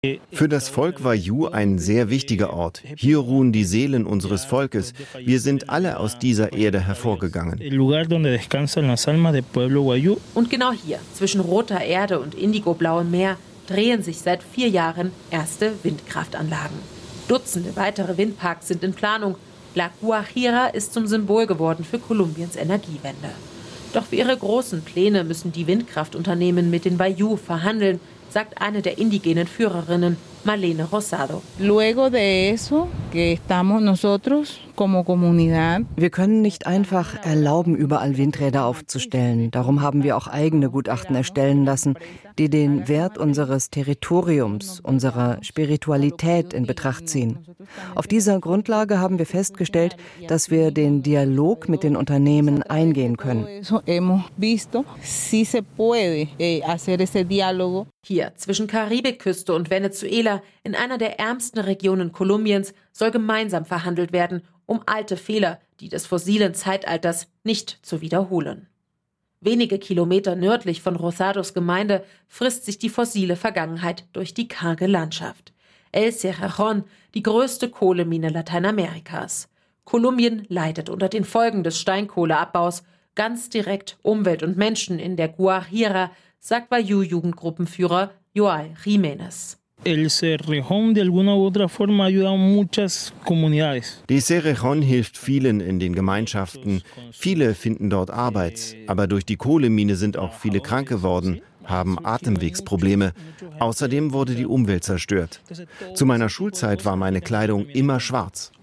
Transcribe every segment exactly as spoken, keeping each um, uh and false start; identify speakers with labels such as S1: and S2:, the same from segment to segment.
S1: Für das Volk war Wayuu ein sehr wichtiger Ort. Hier ruhen die Seelen unseres Volkes. Wir sind alle aus dieser Erde hervorgegangen.
S2: Und genau hier, zwischen roter Erde und indigoblauem Meer, drehen sich seit vier Jahren erste Windkraftanlagen. Dutzende weitere Windparks sind in Planung. La Guajira ist zum Symbol geworden für Kolumbiens Energiewende. Doch für ihre großen Pläne müssen die Windkraftunternehmen mit den Wayuu verhandeln, sagt eine der indigenen Führerinnen, Marlene Rosado.
S3: Luego de eso, que estamos nosotros como comunidad.
S4: Wir können nicht einfach erlauben, überall Windräder aufzustellen. Darum haben wir auch eigene Gutachten erstellen lassen, die den Wert unseres Territoriums, unserer Spiritualität in Betracht ziehen. Auf dieser Grundlage haben wir festgestellt, dass wir den Dialog mit den Unternehmen eingehen können.
S2: Hier zwischen Karibikküste und Venezuela, in einer der ärmsten Regionen Kolumbiens, soll gemeinsam verhandelt werden, um alte Fehler, die des fossilen Zeitalters, nicht zu wiederholen. Wenige Kilometer nördlich von Rosados Gemeinde frisst sich die fossile Vergangenheit durch die karge Landschaft. El Cerrejón, die größte Kohlemine Lateinamerikas. Kolumbien leidet unter den Folgen des Steinkohleabbaus, ganz direkt Umwelt und Menschen in der Guajira, sagt Wayuu-Jugendgruppenführer Joel Jiménez.
S5: El Cerrejón de alguna u otra forma ayuda a muchas comunidades.
S1: Die Cerrejón hilft vielen in den Gemeinschaften. Viele finden dort Arbeit. Aber durch die Kohlemine sind auch viele krank geworden, haben Atemwegsprobleme. Außerdem wurde die Umwelt zerstört. Zu meiner Schulzeit war meine Kleidung immer schwarz.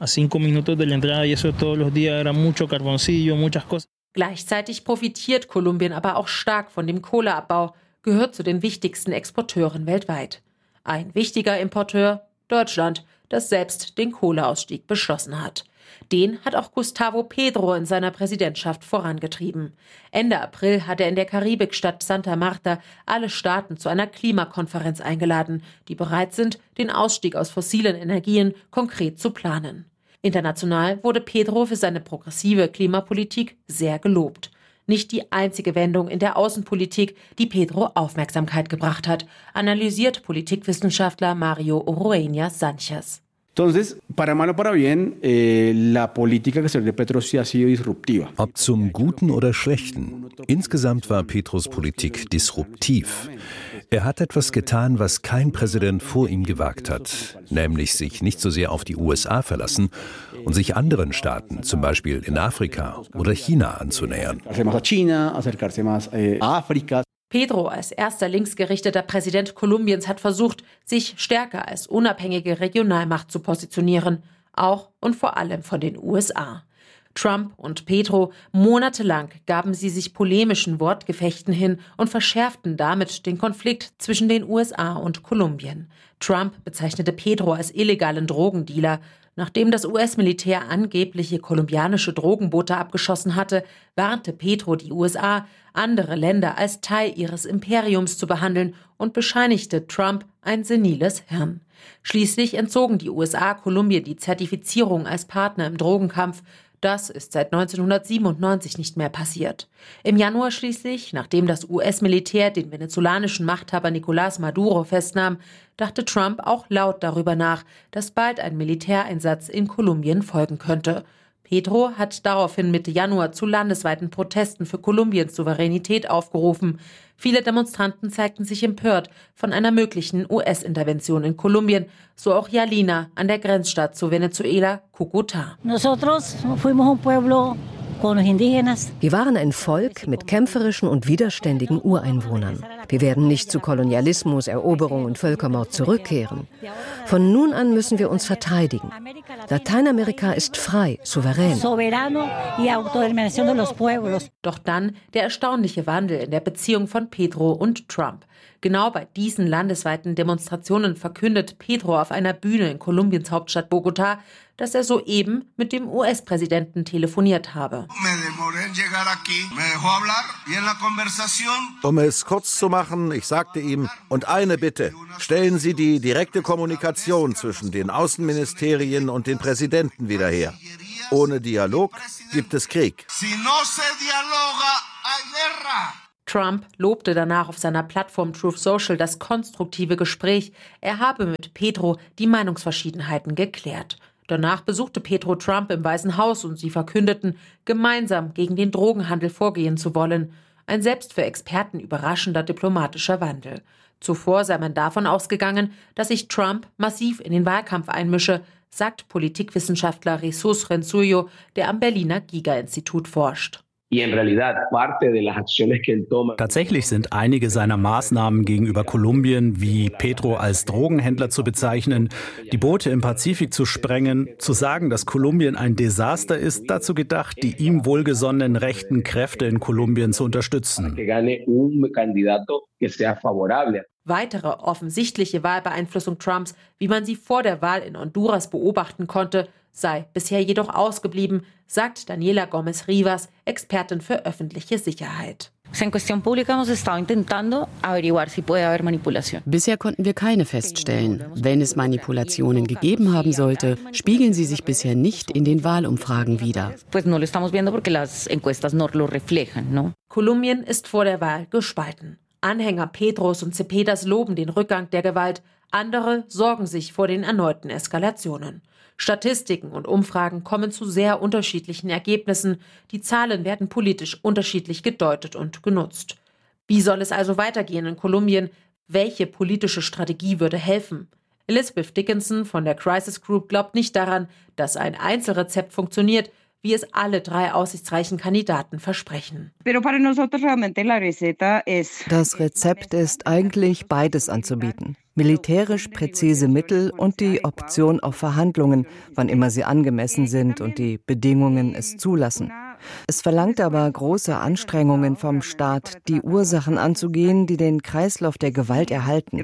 S2: Gleichzeitig profitiert Kolumbien aber auch stark von dem Kohleabbau, gehört zu den wichtigsten Exporteuren weltweit. Ein wichtiger Importeur, Deutschland, das selbst den Kohleausstieg beschlossen hat. Den hat auch Gustavo Petro in seiner Präsidentschaft vorangetrieben. Ende April hat er in der Karibikstadt Santa Marta alle Staaten zu einer Klimakonferenz eingeladen, die bereit sind, den Ausstieg aus fossilen Energien konkret zu planen. International wurde Petro für seine progressive Klimapolitik sehr gelobt. Nicht die einzige Wendung in der Außenpolitik, die Petro Aufmerksamkeit gebracht hat, analysiert Politikwissenschaftler Mario Oroeña Sánchez.
S6: Entonces, para mal o para bien, eh, la política que se de Petro sí ha sido disruptiva.
S7: Ob zum Guten oder Schlechten, insgesamt war Petros Politik disruptiv. Er hat etwas getan, was kein Präsident vor ihm gewagt hat, nämlich sich nicht so sehr auf die U S A verlassen und sich anderen Staaten, zum Beispiel in Afrika oder China, anzunähern.
S2: Petro als erster linksgerichteter Präsident Kolumbiens hat versucht, sich stärker als unabhängige Regionalmacht zu positionieren, auch und vor allem von den U S A. Trump und Petro, monatelang gaben sie sich polemischen Wortgefechten hin und verschärften damit den Konflikt zwischen den U S A und Kolumbien. Trump bezeichnete Petro als illegalen Drogendealer. Nachdem das U S-Militär angebliche kolumbianische Drogenboote abgeschossen hatte, warnte Petro die U S A, andere Länder als Teil ihres Imperiums zu behandeln und bescheinigte Trump ein seniles Hirn. Schließlich entzogen die U S A Kolumbien die Zertifizierung als Partner im Drogenkampf. Das ist seit neunzehnhundertsiebenundneunzig nicht mehr passiert. Im Januar schließlich, nachdem das U S-Militär den venezolanischen Machthaber Nicolás Maduro festnahm, dachte Trump auch laut darüber nach, dass bald ein Militäreinsatz in Kolumbien folgen könnte. Petro hat daraufhin Mitte Januar zu landesweiten Protesten für Kolumbiens Souveränität aufgerufen. Viele Demonstranten zeigten sich empört von einer möglichen U S-Intervention in Kolumbien, so auch Yalina an der Grenzstadt zu Venezuela, Cúcuta.
S8: Wir waren ein Volk mit kämpferischen und widerständigen Ureinwohnern. Wir werden nicht zu Kolonialismus, Eroberung und Völkermord zurückkehren. Von nun an müssen wir uns verteidigen. Lateinamerika ist frei, souverän.
S2: Doch dann der erstaunliche Wandel in der Beziehung von Petro und Trump. Genau bei diesen landesweiten Demonstrationen verkündet Petro auf einer Bühne in Kolumbiens Hauptstadt Bogotá, dass er soeben mit dem U S-Präsidenten telefoniert habe.
S9: Um es kurz zu machen, ich sagte ihm, und eine Bitte, stellen Sie die direkte Kommunikation zwischen den Außenministerien und den Präsidenten wieder her. Ohne Dialog gibt es Krieg.
S2: Trump lobte danach auf seiner Plattform Truth Social das konstruktive Gespräch. Er habe mit Petro die Meinungsverschiedenheiten geklärt. Danach besuchte Petro Trump im Weißen Haus und sie verkündeten, gemeinsam gegen den Drogenhandel vorgehen zu wollen. Ein selbst für Experten überraschender diplomatischer Wandel. Zuvor sei man davon ausgegangen, dass sich Trump massiv in den Wahlkampf einmische, sagt Politikwissenschaftler Jesús Renzuyo, der am Berliner Giga-Institut forscht.
S10: Tatsächlich sind einige seiner Maßnahmen gegenüber Kolumbien, wie Petro als Drogenhändler zu bezeichnen, die Boote im Pazifik zu sprengen, zu sagen, dass Kolumbien ein Desaster ist, dazu gedacht, die ihm wohlgesonnenen rechten Kräfte in Kolumbien zu unterstützen.
S2: Weitere offensichtliche Wahlbeeinflussung Trumps, wie man sie vor der Wahl in Honduras beobachten konnte, sei bisher jedoch ausgeblieben, sagt Daniela Gómez-Rivas, Expertin für öffentliche Sicherheit.
S11: Bisher konnten wir keine feststellen. Wenn es Manipulationen gegeben haben sollte, spiegeln sie sich bisher nicht in den Wahlumfragen wider.
S2: Kolumbien ist vor der Wahl gespalten. Anhänger Petros und Cepedas loben den Rückgang der Gewalt, andere sorgen sich vor den erneuten Eskalationen. Statistiken und Umfragen kommen zu sehr unterschiedlichen Ergebnissen. Die Zahlen werden politisch unterschiedlich gedeutet und genutzt. Wie soll es also weitergehen in Kolumbien? Welche politische Strategie würde helfen? Elizabeth Dickinson von der Crisis Group glaubt nicht daran, dass ein Einzelrezept funktioniert, wie es alle drei aussichtsreichen Kandidaten versprechen.
S4: Das Rezept ist eigentlich beides anzubieten. Militärisch präzise Mittel und die Option auf Verhandlungen, wann immer sie angemessen sind und die Bedingungen es zulassen. Es verlangt aber große Anstrengungen vom Staat, die Ursachen anzugehen, die den Kreislauf der Gewalt erhalten.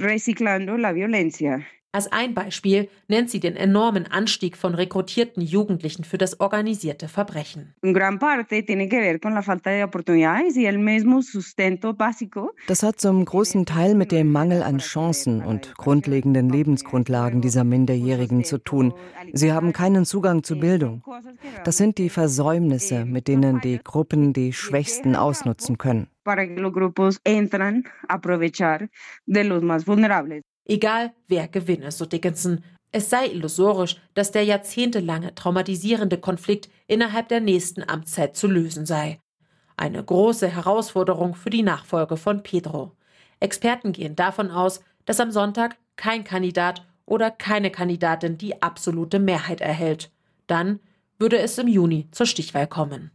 S2: Als ein Beispiel nennt sie den enormen Anstieg von rekrutierten Jugendlichen für das organisierte Verbrechen.
S4: Das hat zum großen Teil mit dem Mangel an Chancen und grundlegenden Lebensgrundlagen dieser Minderjährigen zu tun. Sie haben keinen Zugang zu Bildung. Das sind die Versäumnisse, mit denen die Gruppen die Schwächsten ausnutzen können.
S2: Egal, wer gewinne, so Dickinson. Es sei illusorisch, dass der jahrzehntelange traumatisierende Konflikt innerhalb der nächsten Amtszeit zu lösen sei. Eine große Herausforderung für die Nachfolge von Petro. Experten gehen davon aus, dass am Sonntag kein Kandidat oder keine Kandidatin die absolute Mehrheit erhält. Dann würde es im Juni zur Stichwahl kommen.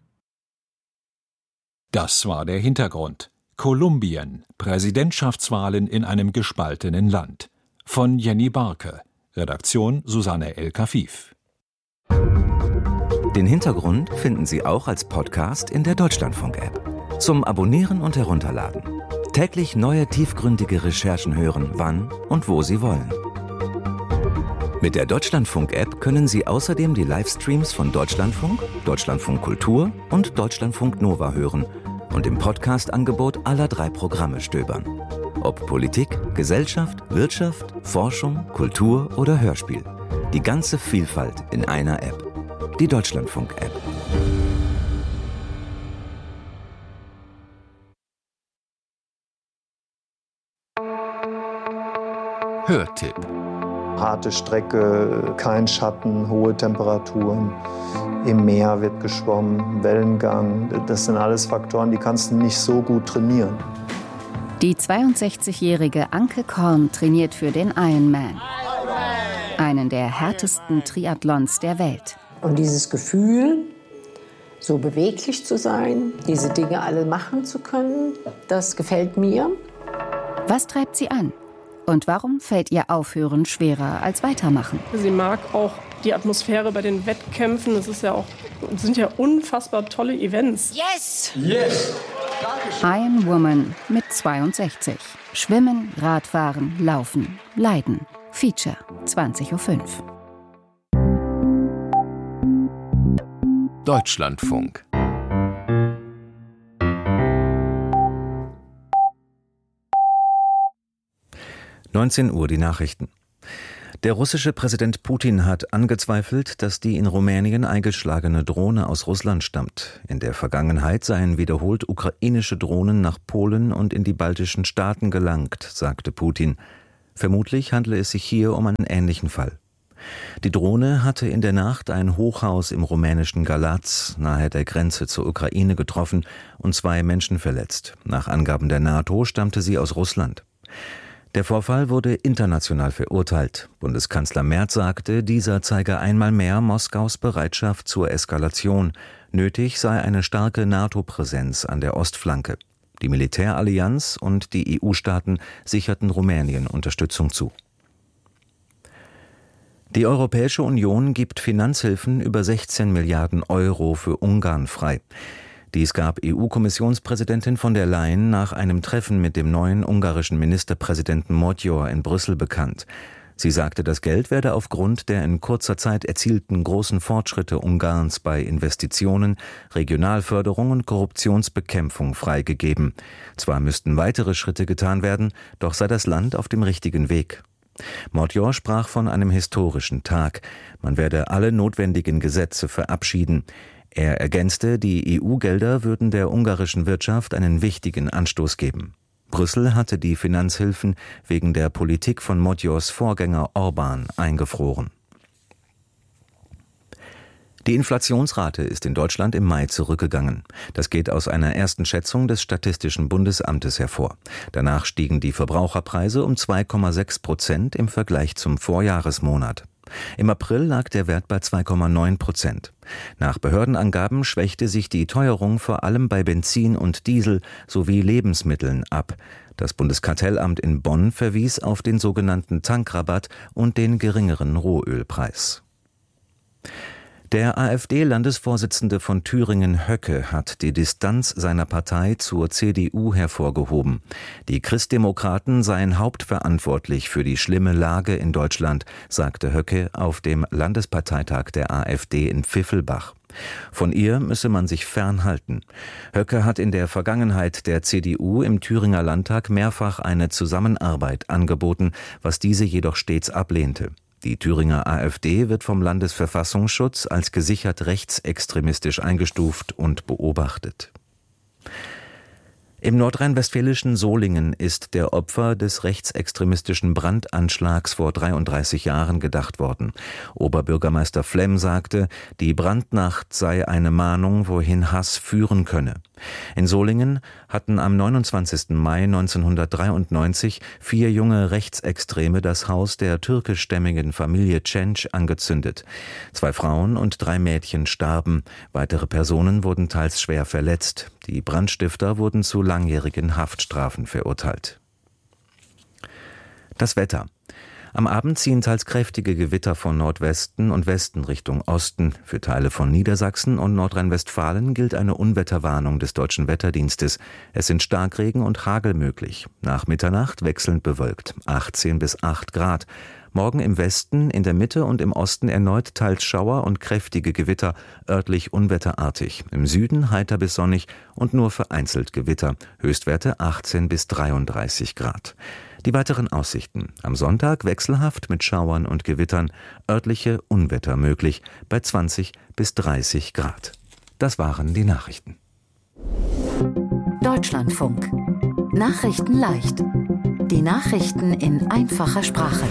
S12: Das war der Hintergrund. Kolumbien. Präsidentschaftswahlen in einem gespaltenen Land. Von Jenny Barke. Redaktion Susanne El-Kafif.
S13: Den Hintergrund finden Sie auch als Podcast in der Deutschlandfunk-App. Zum Abonnieren und Herunterladen. Täglich neue tiefgründige Recherchen hören, wann und wo Sie wollen. Mit der Deutschlandfunk-App können Sie außerdem die Livestreams von Deutschlandfunk, Deutschlandfunk Kultur und Deutschlandfunk Nova hören und im Podcast-Angebot aller drei Programme stöbern. Ob Politik, Gesellschaft, Wirtschaft, Forschung, Kultur oder Hörspiel. Die ganze Vielfalt in einer App. Die Deutschlandfunk-App.
S12: Hörtipp.
S14: Harte Strecke, kein Schatten, hohe Temperaturen. Im Meer wird geschwommen, Wellengang. Das sind alles Faktoren, die kannst du nicht so gut trainieren.
S15: Die zweiundsechzigjährige Anke Korn trainiert für den Ironman. Einen der härtesten Triathlons der Welt.
S16: Und dieses Gefühl, so beweglich zu sein, diese Dinge alle machen zu können, das gefällt mir.
S15: Was treibt sie an? Und warum fällt ihr Aufhören schwerer als Weitermachen?
S17: Sie mag auch die Atmosphäre bei den Wettkämpfen. Es ist ja auch, sind ja unfassbar tolle Events.
S16: Yes!
S14: Yes!
S15: Iron Woman mit zweiundsechzig. Schwimmen, Radfahren, Laufen, Leiden. Feature, zwanzig Uhr fünf.
S12: Deutschlandfunk.
S13: neunzehn Uhr die Nachrichten. Der russische Präsident Putin hat angezweifelt, dass die in Rumänien eingeschlagene Drohne aus Russland stammt. In der Vergangenheit seien wiederholt ukrainische Drohnen nach Polen und in die baltischen Staaten gelangt, sagte Putin. Vermutlich handle es sich hier um einen ähnlichen Fall. Die Drohne hatte in der Nacht ein Hochhaus im rumänischen Galați nahe der Grenze zur Ukraine getroffen und zwei Menschen verletzt. Nach Angaben der NATO stammte sie aus Russland. Der Vorfall wurde international verurteilt. Bundeskanzler Merz sagte, dieser zeige einmal mehr Moskaus Bereitschaft zur Eskalation. Nötig sei eine starke NATO-Präsenz an der Ostflanke. Die Militärallianz und die E U-Staaten sicherten Rumänien Unterstützung zu. Die Europäische Union gibt Finanzhilfen über sechzehn Milliarden Euro für Ungarn frei. Dies gab E U-Kommissionspräsidentin von der Leyen nach einem Treffen mit dem neuen ungarischen Ministerpräsidenten Magyar in Brüssel bekannt. Sie sagte, das Geld werde aufgrund der in kurzer Zeit erzielten großen Fortschritte Ungarns bei Investitionen, Regionalförderung und Korruptionsbekämpfung freigegeben. Zwar müssten weitere Schritte getan werden, doch sei das Land auf dem richtigen Weg. Magyar sprach von einem historischen Tag. Man werde alle notwendigen Gesetze verabschieden. Er ergänzte, die E U-Gelder würden der ungarischen Wirtschaft einen wichtigen Anstoß geben. Brüssel hatte die Finanzhilfen wegen der Politik von Magyars Vorgänger Orbán eingefroren. Die Inflationsrate ist in Deutschland im Mai zurückgegangen. Das geht aus einer ersten Schätzung des Statistischen Bundesamtes hervor. Danach stiegen die Verbraucherpreise um zwei Komma sechs Prozent im Vergleich zum Vorjahresmonat. Im April lag der Wert bei zwei Komma neun Prozent. Nach Behördenangaben schwächte sich die Teuerung vor allem bei Benzin und Diesel sowie Lebensmitteln ab. Das Bundeskartellamt in Bonn verwies auf den sogenannten Tankrabatt und den geringeren Rohölpreis. Der AfD-Landesvorsitzende von Thüringen, Höcke, hat die Distanz seiner Partei zur C D U hervorgehoben. Die Christdemokraten seien hauptverantwortlich für die schlimme Lage in Deutschland, sagte Höcke auf dem Landesparteitag der AfD in Pfiffelbach. Von ihr müsse man sich fernhalten. Höcke hat in der Vergangenheit der C D U im Thüringer Landtag mehrfach eine Zusammenarbeit angeboten, was diese jedoch stets ablehnte. Die Thüringer AfD wird vom Landesverfassungsschutz als gesichert rechtsextremistisch eingestuft und beobachtet. Im nordrhein-westfälischen Solingen ist der Opfer des rechtsextremistischen Brandanschlags vor dreiunddreißig Jahren gedacht worden. Oberbürgermeister Flemm sagte, die Brandnacht sei eine Mahnung, wohin Hass führen könne. In Solingen hatten am neunundzwanzigsten Mai neunzehnhundertdreiundneunzig vier junge Rechtsextreme das Haus der türkischstämmigen Familie Cenc angezündet. Zwei Frauen und drei Mädchen starben. Weitere Personen wurden teils schwer verletzt. Die Brandstifter wurden zu langjährigen Haftstrafen verurteilt. Das Wetter. Am Abend ziehen teils kräftige Gewitter von Nordwesten und Westen Richtung Osten. Für Teile von Niedersachsen und Nordrhein-Westfalen gilt eine Unwetterwarnung des Deutschen Wetterdienstes. Es sind Starkregen und Hagel möglich. Nach Mitternacht wechselnd bewölkt, achtzehn bis acht Grad. Morgen im Westen, in der Mitte und im Osten erneut teils Schauer und kräftige Gewitter, örtlich unwetterartig. Im Süden heiter bis sonnig und nur vereinzelt Gewitter. Höchstwerte achtzehn bis dreiunddreißig Grad. Die weiteren Aussichten. Am Sonntag wechselhaft mit Schauern und Gewittern, örtliche Unwetter möglich bei zwanzig bis dreißig Grad. Das waren die Nachrichten.
S15: Deutschlandfunk. Nachrichten leicht. Die Nachrichten in einfacher Sprache.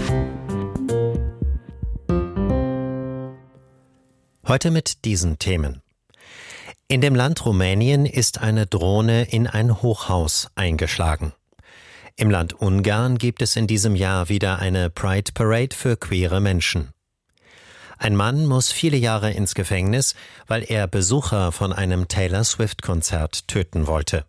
S18: Heute mit diesen Themen. In dem Land Rumänien ist eine Drohne in ein Hochhaus eingeschlagen. Im Land Ungarn gibt es in diesem Jahr wieder eine Pride Parade für queere Menschen. Ein Mann muss viele Jahre ins Gefängnis, weil er Besucher von einem Taylor Swift-Konzert töten wollte.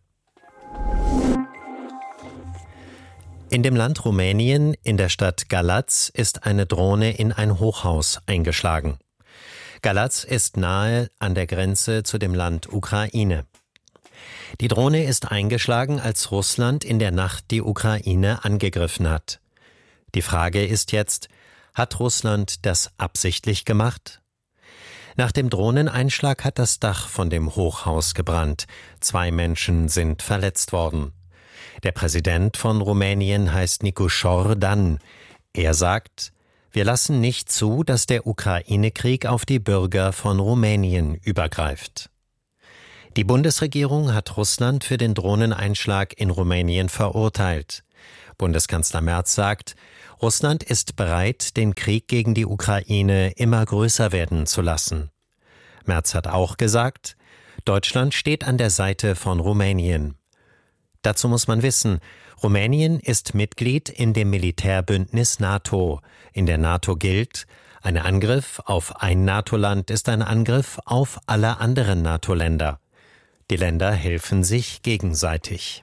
S18: In dem Land Rumänien, in der Stadt Galați, ist eine Drohne in ein Hochhaus eingeschlagen. Galați ist nahe an der Grenze zu dem Land Ukraine. Die Drohne ist eingeschlagen, als Russland in der Nacht die Ukraine angegriffen hat. Die Frage ist jetzt, hat Russland das absichtlich gemacht? Nach dem Drohneneinschlag hat das Dach von dem Hochhaus gebrannt. Zwei Menschen sind verletzt worden. Der Präsident von Rumänien heißt Nicu Șordan. Er sagt, Wir lassen nicht zu, dass der Ukraine-Krieg auf die Bürger von Rumänien übergreift. Die Bundesregierung hat Russland für den Drohneneinschlag in Rumänien verurteilt. Bundeskanzler Merz sagt, Russland ist bereit, den Krieg gegen die Ukraine immer größer werden zu lassen. Merz hat auch gesagt, Deutschland steht an der Seite von Rumänien. Dazu muss man wissen, Rumänien ist Mitglied in dem Militärbündnis NATO. In der NATO gilt, ein Angriff auf ein NATO-Land ist ein Angriff auf alle anderen NATO-Länder. Die Länder helfen sich gegenseitig.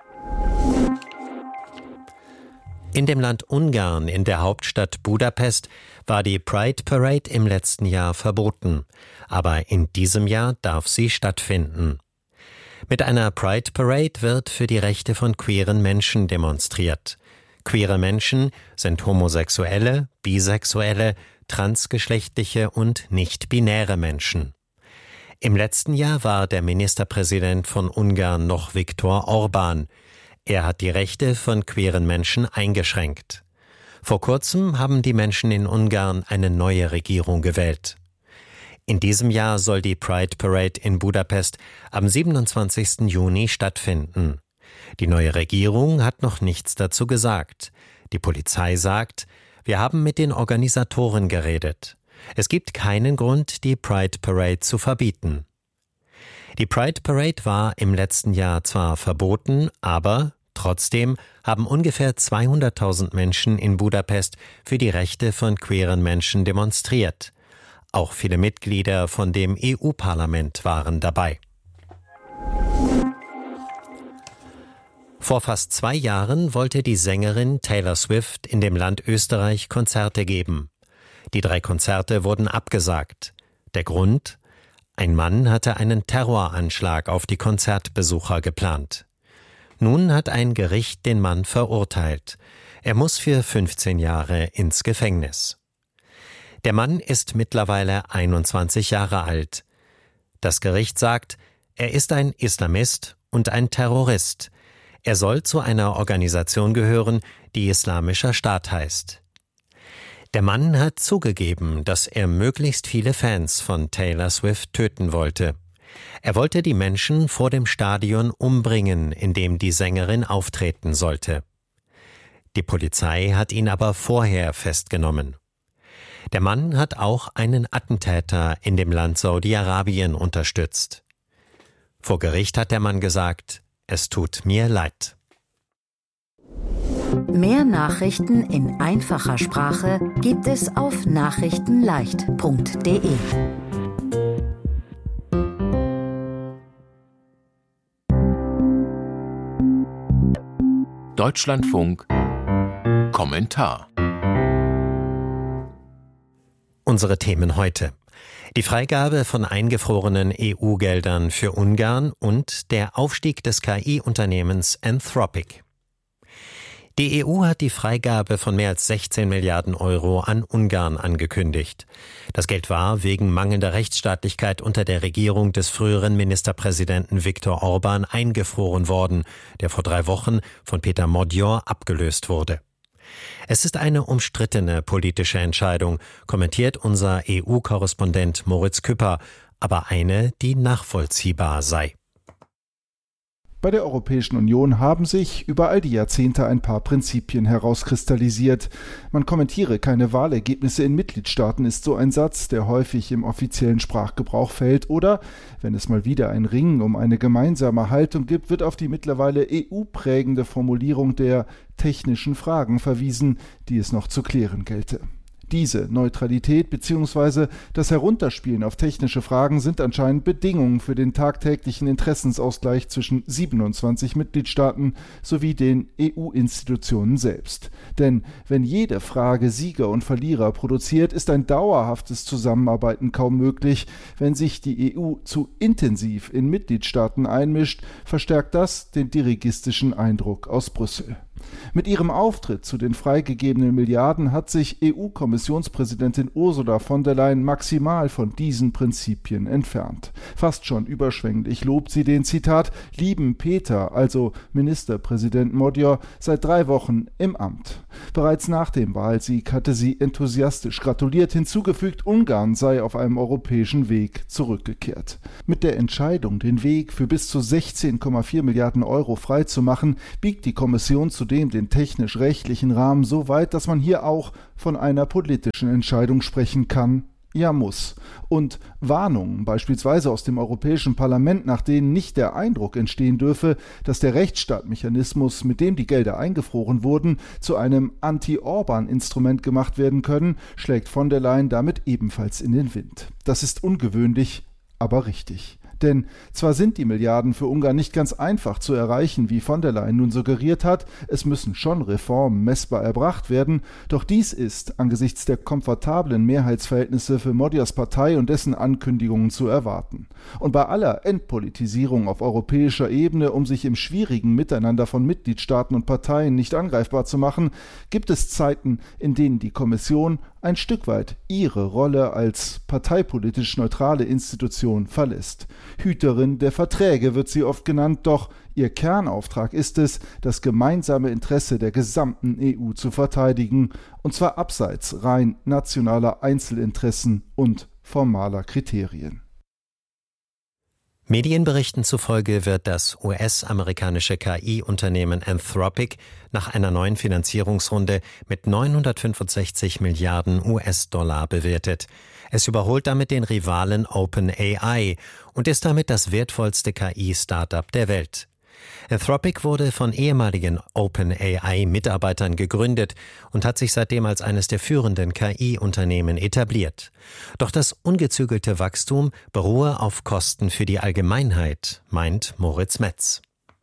S18: In dem Land Ungarn, in der Hauptstadt Budapest, war die Pride Parade im letzten Jahr verboten. Aber in diesem Jahr darf sie stattfinden. Mit einer Pride Parade wird für die Rechte von queeren Menschen demonstriert. Queere Menschen sind Homosexuelle, Bisexuelle, transgeschlechtliche und nicht-binäre Menschen. Im letzten Jahr war der Ministerpräsident von Ungarn noch Viktor Orbán. Er hat die Rechte von queeren Menschen eingeschränkt. Vor kurzem haben die Menschen in Ungarn eine neue Regierung gewählt. In diesem Jahr soll die Pride Parade in Budapest am siebenundzwanzigsten Juni stattfinden. Die neue Regierung hat noch nichts dazu gesagt. Die Polizei sagt, wir haben mit den Organisatoren geredet. Es gibt keinen Grund, die Pride Parade zu verbieten. Die Pride Parade war im letzten Jahr zwar verboten, aber trotzdem haben ungefähr zweihunderttausend Menschen in Budapest für die Rechte von queeren Menschen demonstriert. Auch viele Mitglieder von dem E U-Parlament waren dabei. Vor fast zwei Jahren wollte die Sängerin Taylor Swift in dem Land Österreich Konzerte geben. Die drei Konzerte wurden abgesagt. Der Grund? Ein Mann hatte einen Terroranschlag auf die Konzertbesucher geplant. Nun hat ein Gericht den Mann verurteilt. Er muss für fünfzehn Jahre ins Gefängnis. Der Mann ist mittlerweile einundzwanzig Jahre alt. Das Gericht sagt, er ist ein Islamist und ein Terrorist. Er soll zu einer Organisation gehören, die Islamischer Staat heißt. Der Mann hat zugegeben, dass er möglichst viele Fans von Taylor Swift töten wollte. Er wollte die Menschen vor dem Stadion umbringen, in dem die Sängerin auftreten sollte. Die Polizei hat ihn aber vorher festgenommen. Der Mann hat auch einen Attentäter in dem Land Saudi-Arabien unterstützt. Vor Gericht hat der Mann gesagt, es tut mir leid.
S19: Mehr Nachrichten in einfacher Sprache gibt es auf nachrichtenleicht punkt de.
S20: Deutschlandfunk Kommentar.
S18: Unsere Themen heute: Die Freigabe von eingefrorenen E U-Geldern für Ungarn und der Aufstieg des K I-Unternehmens Anthropic. Die E U hat die Freigabe von mehr als sechzehn Milliarden Euro an Ungarn angekündigt. Das Geld war wegen mangelnder Rechtsstaatlichkeit unter der Regierung des früheren Ministerpräsidenten Viktor Orbán eingefroren worden, der vor drei Wochen von Peter Modjor abgelöst wurde. Es ist eine umstrittene politische Entscheidung, kommentiert unser E U-Korrespondent Moritz Küpper, aber eine, die nachvollziehbar sei.
S21: Bei der Europäischen Union haben sich über all die Jahrzehnte ein paar Prinzipien herauskristallisiert. Man kommentiere keine Wahlergebnisse in Mitgliedstaaten ist so ein Satz, der häufig im offiziellen Sprachgebrauch fällt. Oder, wenn es mal wieder ein Ringen um eine gemeinsame Haltung gibt, wird auf die mittlerweile E U-prägende Formulierung der technischen Fragen verwiesen, die es noch zu klären gelte. Diese Neutralität bzw. das Herunterspielen auf technische Fragen sind anscheinend Bedingungen für den tagtäglichen Interessensausgleich zwischen siebenundzwanzig Mitgliedstaaten sowie den E U-Institutionen selbst. Denn wenn jede Frage Sieger und Verlierer produziert, ist ein dauerhaftes Zusammenarbeiten kaum möglich. Wenn sich die E U zu intensiv in Mitgliedstaaten einmischt, verstärkt das den dirigistischen Eindruck aus Brüssel. Mit ihrem Auftritt zu den freigegebenen Milliarden hat sich E U-Kommissionspräsidentin Ursula von der Leyen maximal von diesen Prinzipien entfernt. Fast schon überschwänglich lobt sie den, Zitat, lieben Peter, also Ministerpräsident Magyar, seit drei Wochen im Amt. Bereits nach dem Wahlsieg hatte sie enthusiastisch gratuliert, hinzugefügt, Ungarn sei auf einem europäischen Weg zurückgekehrt. Mit der Entscheidung, den Weg für bis zu sechzehn Komma vier Milliarden Euro freizumachen, biegt die Kommission zudem den technisch-rechtlichen Rahmen so weit, dass man hier auch von einer politischen Entscheidung sprechen kann, ja muss. Und Warnungen, beispielsweise aus dem Europäischen Parlament, nach denen nicht der Eindruck entstehen dürfe, dass der Rechtsstaatmechanismus, mit dem die Gelder eingefroren wurden, zu einem Anti-Orban-Instrument gemacht werden können, schlägt von der Leyen damit ebenfalls in den Wind. Das ist ungewöhnlich, aber richtig. Denn zwar sind die Milliarden für Ungarn nicht ganz einfach zu erreichen, wie von der Leyen nun suggeriert hat, es müssen schon Reformen messbar erbracht werden, doch dies ist angesichts der komfortablen Mehrheitsverhältnisse für Magyars Partei und dessen Ankündigungen zu erwarten. Und bei aller Entpolitisierung auf europäischer Ebene, um sich im schwierigen Miteinander von Mitgliedstaaten und Parteien nicht angreifbar zu machen, gibt es Zeiten, in denen die Kommission ein Stück weit ihre Rolle als parteipolitisch neutrale Institution verlässt. Hüterin der Verträge wird sie oft genannt, doch ihr Kernauftrag ist es, das gemeinsame Interesse der gesamten E U zu verteidigen, und zwar abseits rein nationaler Einzelinteressen und formaler Kriterien.
S18: Medienberichten zufolge wird das U S-amerikanische K I-Unternehmen Anthropic nach einer neuen Finanzierungsrunde mit neunhundertfünfundsechzig Milliarden U S-Dollar bewertet. Es überholt damit den Rivalen OpenAI und ist damit das wertvollste K I-Startup der Welt. Anthropic wurde von ehemaligen OpenAI-Mitarbeitern gegründet und hat sich seitdem als eines der führenden K I-Unternehmen etabliert. Doch das ungezügelte Wachstum beruhe auf Kosten für die Allgemeinheit, meint Moritz Metz.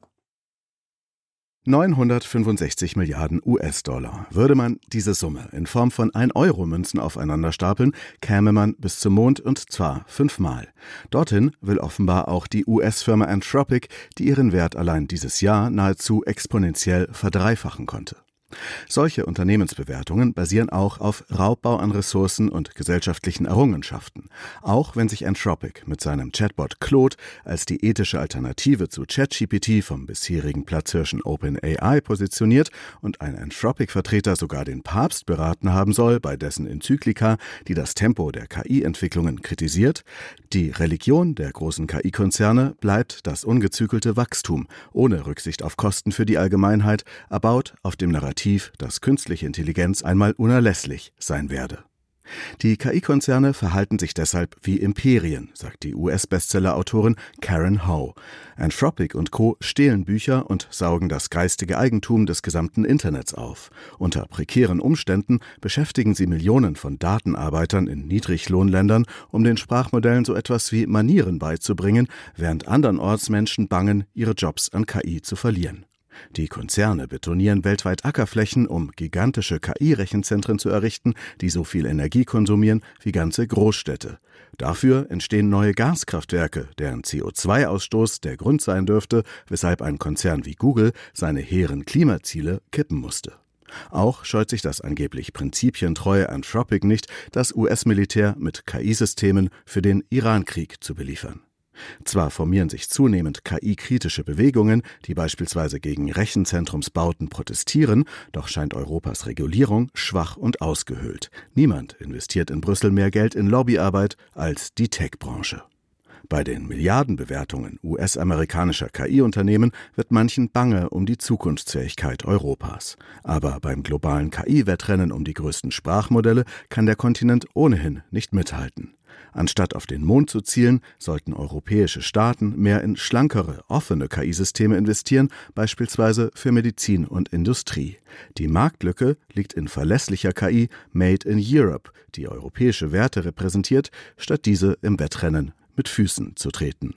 S3: neunhundertfünfundsechzig Milliarden U S-Dollar. Würde man diese Summe in Form von ein Euro Münzen aufeinander stapeln, käme man bis zum Mond, und zwar fünfmal. Dorthin will offenbar auch die U S-Firma Anthropic, die ihren Wert allein dieses Jahr nahezu exponentiell verdreifachen konnte. Solche Unternehmensbewertungen basieren auch auf Raubbau an Ressourcen und gesellschaftlichen Errungenschaften. Auch wenn sich Anthropic mit seinem Chatbot Claude als die ethische Alternative zu ChatGPT vom bisherigen Platzhirschen OpenAI positioniert und ein Anthropic-Vertreter sogar den Papst beraten haben soll bei dessen Enzyklika, die das Tempo der K I-Entwicklungen kritisiert, die Religion der großen K I-Konzerne bleibt das ungezügelte Wachstum, ohne Rücksicht auf Kosten für die Allgemeinheit, erbaut auf dem Narrativ, dass künstliche Intelligenz einmal unerlässlich sein werde. Die K I-Konzerne verhalten sich deshalb wie Imperien, sagt die U S-Bestseller-Autorin Karen Howe. Anthropic und Co. stehlen Bücher und saugen das geistige Eigentum des gesamten Internets auf. Unter prekären Umständen beschäftigen sie Millionen von Datenarbeitern in Niedriglohnländern, um den Sprachmodellen so etwas wie Manieren beizubringen, während andernorts Menschen bangen, ihre Jobs an K I zu verlieren. Die Konzerne betonieren weltweit Ackerflächen, um gigantische K I-Rechenzentren zu errichten, die so viel Energie konsumieren wie ganze Großstädte. Dafür entstehen neue Gaskraftwerke, deren C O zwei Ausstoß der Grund sein dürfte, weshalb ein Konzern wie Google seine hehren Klimaziele kippen musste. Auch scheut sich das angeblich prinzipientreue Anthropic nicht, das U S-Militär mit K I-Systemen für den Iran-Krieg zu beliefern. Zwar formieren sich zunehmend K I-kritische Bewegungen, die beispielsweise gegen Rechenzentrumsbauten protestieren, doch scheint Europas Regulierung schwach und ausgehöhlt. Niemand investiert in Brüssel mehr Geld in Lobbyarbeit als die Tech-Branche. Bei den Milliardenbewertungen U S-amerikanischer K I-Unternehmen wird manchen bange um die Zukunftsfähigkeit Europas. Aber beim globalen K I-Wettrennen um die größten Sprachmodelle kann der Kontinent ohnehin nicht mithalten. Anstatt auf den Mond zu zielen, sollten europäische Staaten mehr in schlankere, offene K I-Systeme investieren, beispielsweise für Medizin und Industrie. Die Marktlücke liegt in verlässlicher K I Made in Europe, die europäische Werte repräsentiert, statt diese im Wettrennen mit Füßen zu treten.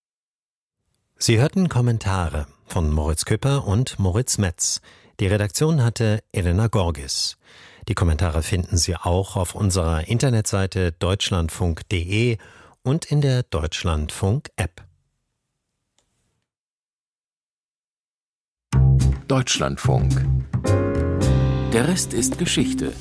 S18: Sie hörten Kommentare von Moritz Küpper und Moritz Metz. Die Redaktion hatte Elena Gorgis. Die Kommentare finden Sie auch auf unserer Internetseite deutschlandfunk punkt de und in der Deutschlandfunk-App.
S20: Deutschlandfunk. Der Rest ist Geschichte.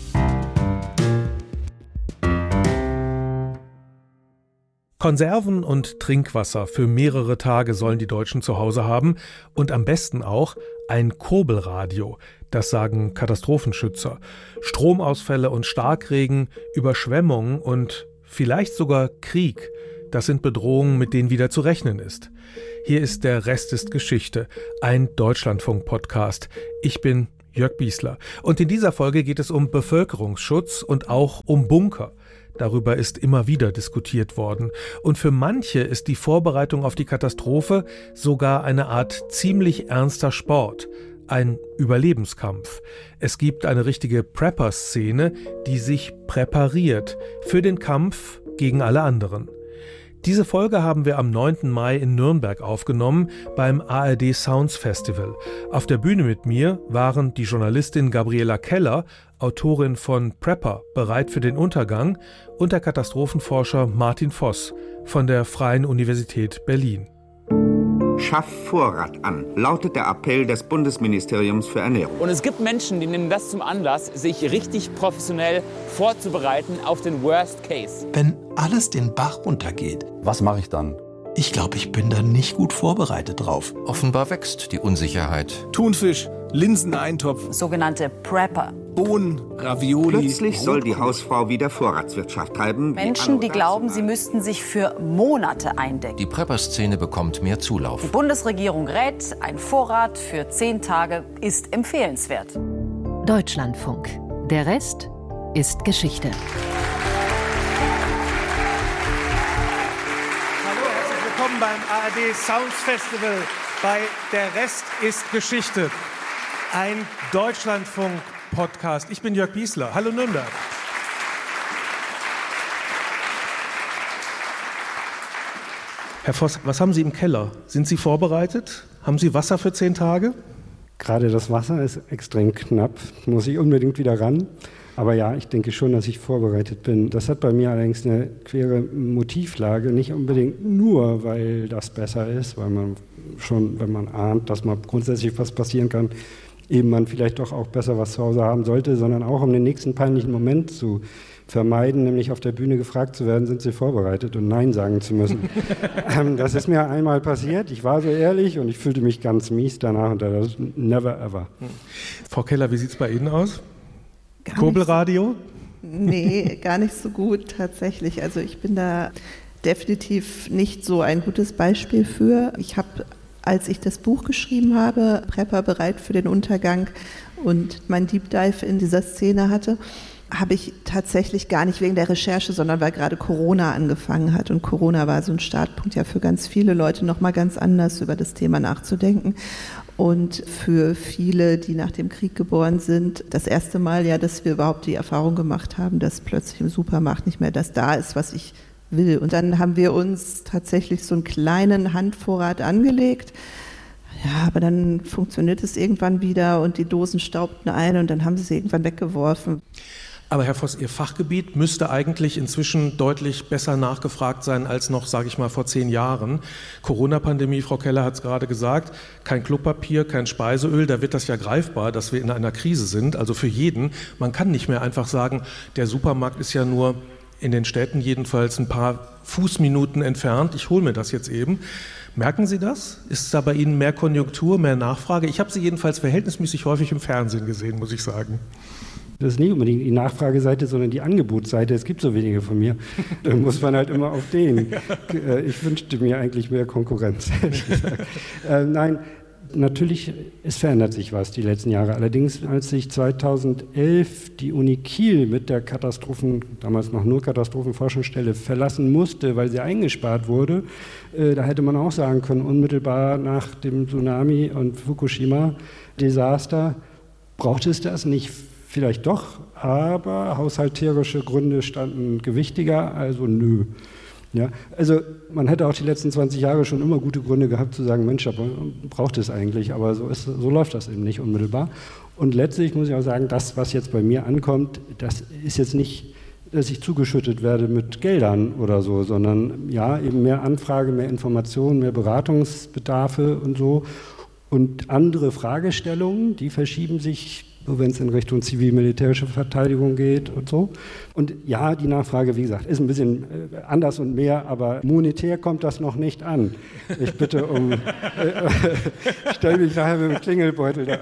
S5: Konserven und Trinkwasser für mehrere Tage sollen die Deutschen zu Hause haben und am besten auch ein Kurbelradio. Das sagen Katastrophenschützer. Stromausfälle und Starkregen, Überschwemmungen und vielleicht sogar Krieg, das sind Bedrohungen, mit denen wieder zu rechnen ist. Hier ist der Rest ist Geschichte, ein Deutschlandfunk-Podcast. Ich bin Jörg Biesler und in dieser Folge geht es um Bevölkerungsschutz und auch um Bunker. Darüber ist immer wieder diskutiert worden. Und für manche ist die Vorbereitung auf die Katastrophe sogar eine Art ziemlich ernster Sport. Ein Überlebenskampf. Es gibt eine richtige Prepper-Szene, die sich präpariert für den Kampf gegen alle anderen. Diese Folge haben wir am neunten Mai in Nürnberg aufgenommen beim A R D Sounds Festival. Auf der Bühne mit mir waren die Journalistin Gabriela Keller, Autorin von Prepper, bereit für den Untergang, und der Katastrophenforscher Martin Voss von der Freien Universität Berlin.
S22: Schaff Vorrat an, lautet der Appell des Bundesministeriums für Ernährung.
S23: Und es gibt Menschen, die nehmen das zum Anlass, sich richtig professionell vorzubereiten auf den Worst Case.
S24: Wenn alles den Bach runtergeht,
S25: was mache ich dann?
S24: Ich glaube, ich bin da nicht gut vorbereitet drauf.
S20: Offenbar wächst die Unsicherheit.
S26: Thunfisch, Linseneintopf,
S27: sogenannte Prepper.
S26: Bohnen, Ravioli.
S22: Plötzlich soll die Hausfrau wieder Vorratswirtschaft treiben.
S27: Menschen, die glauben, sie müssten sich für Monate eindecken.
S20: Die Prepper-Szene bekommt mehr Zulauf.
S27: Die Bundesregierung rät, ein Vorrat für zehn Tage ist empfehlenswert.
S15: Deutschlandfunk. Der Rest ist Geschichte.
S5: Hallo, herzlich willkommen beim A R D Sounds Festival bei Der Rest ist Geschichte. Ein Deutschlandfunk-Podcast. Ich bin Jörg Biesler. Hallo Nürnberg. Herr Voss, was haben Sie im Keller? Sind Sie vorbereitet? Haben Sie Wasser für zehn Tage?
S28: Gerade das Wasser ist extrem knapp, muss ich unbedingt wieder ran. Aber ja, ich denke schon, dass ich vorbereitet bin. Das hat bei mir allerdings eine quere Motivlage, nicht unbedingt nur, weil das besser ist, weil man schon, wenn man ahnt, dass mal grundsätzlich was passieren kann, eben man vielleicht doch auch besser was zu Hause haben sollte, sondern auch um den nächsten peinlichen Moment zu vermeiden, nämlich auf der Bühne gefragt zu werden, sind Sie vorbereitet und Nein sagen zu müssen. ähm, das ist mir einmal passiert, ich war so ehrlich und ich fühlte mich ganz mies danach und das never ever.
S5: Frau Keller, wie sieht es bei Ihnen aus?
S29: Gar
S5: Kurbelradio?
S29: So, nee, gar nicht so gut tatsächlich. Also ich bin da definitiv nicht so ein gutes Beispiel für. Ich habe, als ich das Buch geschrieben habe, Prepper bereit für den Untergang und mein Deep Dive in dieser Szene hatte, habe ich tatsächlich gar nicht wegen der Recherche, sondern weil gerade Corona angefangen hat. Und Corona war so ein Startpunkt ja für ganz viele Leute, nochmal ganz anders über das Thema nachzudenken. Und für viele, die nach dem Krieg geboren sind, das erste Mal ja, dass wir überhaupt die Erfahrung gemacht haben, dass plötzlich im Supermarkt nicht mehr das da ist, was ich will. Und dann haben wir uns tatsächlich so einen kleinen Handvorrat angelegt. Ja, aber dann funktioniert es irgendwann wieder und die Dosen staubten ein und dann haben sie sie irgendwann weggeworfen.
S5: Aber Herr Voss, Ihr Fachgebiet müsste eigentlich inzwischen deutlich besser nachgefragt sein als noch, sage ich mal, vor zehn Jahren. Corona-Pandemie, Frau Keller hat es gerade gesagt, kein Klopapier, kein Speiseöl, da wird das ja greifbar, dass wir in einer Krise sind, also für jeden. Man kann nicht mehr einfach sagen, der Supermarkt ist ja nur in den Städten jedenfalls ein paar Fußminuten entfernt, ich hole mir das jetzt eben. Merken Sie das? Ist da bei Ihnen mehr Konjunktur, mehr Nachfrage? Ich habe Sie jedenfalls verhältnismäßig häufig im Fernsehen gesehen, muss ich sagen.
S28: Das ist nicht unbedingt die Nachfrageseite, sondern die Angebotsseite. Es gibt so wenige von mir. Da muss man halt immer auf den. Ich wünschte mir eigentlich mehr Konkurrenz. äh, nein, natürlich, es verändert sich was die letzten Jahre. Allerdings, als sich zweitausendelf die Uni Kiel mit der Katastrophen, damals noch nur Katastrophenforschungsstelle, verlassen musste, weil sie eingespart wurde, äh, da hätte man auch sagen können, unmittelbar nach dem Tsunami und Fukushima-Desaster, braucht es das nicht? Vielleicht doch, aber haushalterische Gründe standen gewichtiger, also nö. Ja, also man hätte auch die letzten zwanzig Jahre schon immer gute Gründe gehabt zu sagen, Mensch, aber braucht es eigentlich, aber so, ist, so läuft das eben nicht unmittelbar. Und letztlich muss ich auch sagen, das, was jetzt bei mir ankommt, das ist jetzt nicht, dass ich zugeschüttet werde mit Geldern oder so, sondern ja, eben mehr Anfrage, mehr Informationen, mehr Beratungsbedarfe und so. Und andere Fragestellungen, die verschieben sich, wenn es in Richtung zivil-militärische Verteidigung geht und so. Und ja, die Nachfrage, wie gesagt, ist ein bisschen anders und mehr, aber monetär kommt das noch nicht an. Ich bitte um, äh, stell mich nachher mit dem Klingelbeutel da.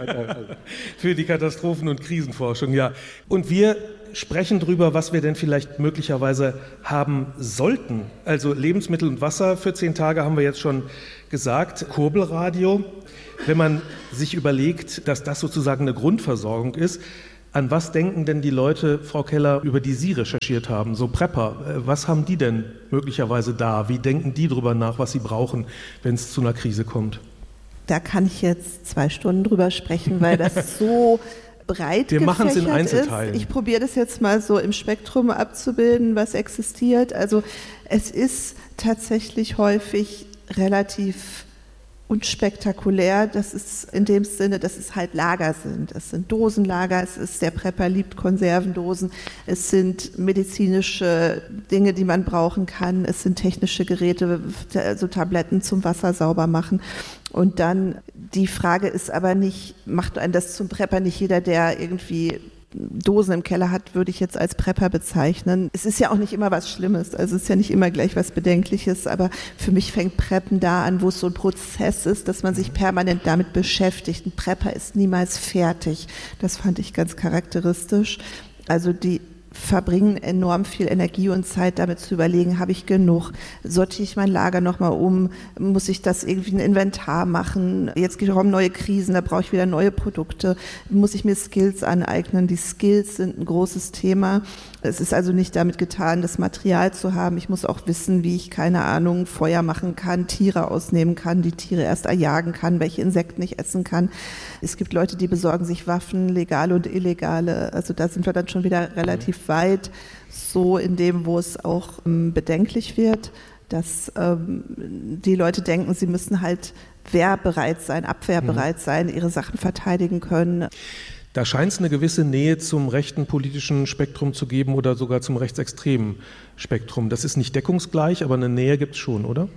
S5: Für die Katastrophen- und Krisenforschung, ja. Und wir sprechen darüber, was wir denn vielleicht möglicherweise haben sollten. Also Lebensmittel und Wasser für zehn Tage haben wir jetzt schon gesagt, Kurbelradio. Wenn man sich überlegt, dass das sozusagen eine Grundversorgung ist, an was denken denn die Leute, Frau Keller, über die Sie recherchiert haben, so Prepper? Was haben die denn möglicherweise da? Wie denken die darüber nach, was sie brauchen, wenn es zu einer Krise kommt?
S29: Da kann ich jetzt zwei Stunden drüber sprechen, weil das so breit
S5: Wir machen es in
S29: Einzelteilen. Ist. Ich probiere das jetzt mal so im Spektrum abzubilden, was existiert. Also es ist tatsächlich häufig relativ unspektakulär, das ist in dem Sinne, dass es halt Lager sind. Es sind Dosenlager, es ist, der Prepper liebt Konservendosen, es sind medizinische Dinge, die man brauchen kann, es sind technische Geräte, also Tabletten zum Wasser sauber machen. Und dann, die Frage ist aber nicht, macht einen das zum Prepper? Nicht jeder, der irgendwie Dosen im Keller hat, würde ich jetzt als Prepper bezeichnen. Es ist ja auch nicht immer was Schlimmes, also es ist ja nicht immer gleich was Bedenkliches, aber für mich fängt Preppen da an, wo es so ein Prozess ist, dass man sich permanent damit beschäftigt. Ein Prepper ist niemals fertig. Das fand ich ganz charakteristisch. Also die verbringen enorm viel Energie und Zeit damit zu überlegen, habe ich genug, sortiere ich mein Lager nochmal um, muss ich das irgendwie ein Inventar machen, jetzt kommen neue Krisen, da brauche ich wieder neue Produkte, muss ich mir Skills aneignen, die Skills sind ein großes Thema. Es ist also nicht damit getan, das Material zu haben, ich muss auch wissen, wie ich, keine Ahnung, Feuer machen kann, Tiere ausnehmen kann, die Tiere erst erjagen kann, welche Insekten ich essen kann. Es gibt Leute, die besorgen sich Waffen, legale und illegale, also da sind wir dann schon wieder relativ weit, so in dem, wo es auch ähm, bedenklich wird, dass ähm, die Leute denken, sie müssen halt wehrbereit sein, abwehrbereit sein, ihre Sachen verteidigen können.
S5: Da scheint es eine gewisse Nähe zum rechten politischen Spektrum zu geben oder sogar zum rechtsextremen Spektrum. Das ist nicht deckungsgleich, aber eine Nähe gibt es schon, oder?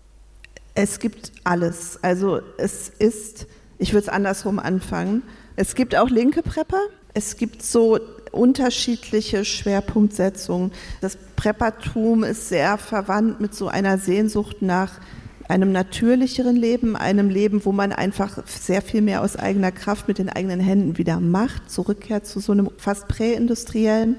S29: Es gibt alles. Also es ist, ich würde es andersrum anfangen, es gibt auch linke Prepper, es gibt so unterschiedliche Schwerpunktsetzungen. Das Preppertum ist sehr verwandt mit so einer Sehnsucht nach einem natürlicheren Leben, einem Leben, wo man einfach sehr viel mehr aus eigener Kraft mit den eigenen Händen wieder macht, zurückkehrt zu so einem fast präindustriellen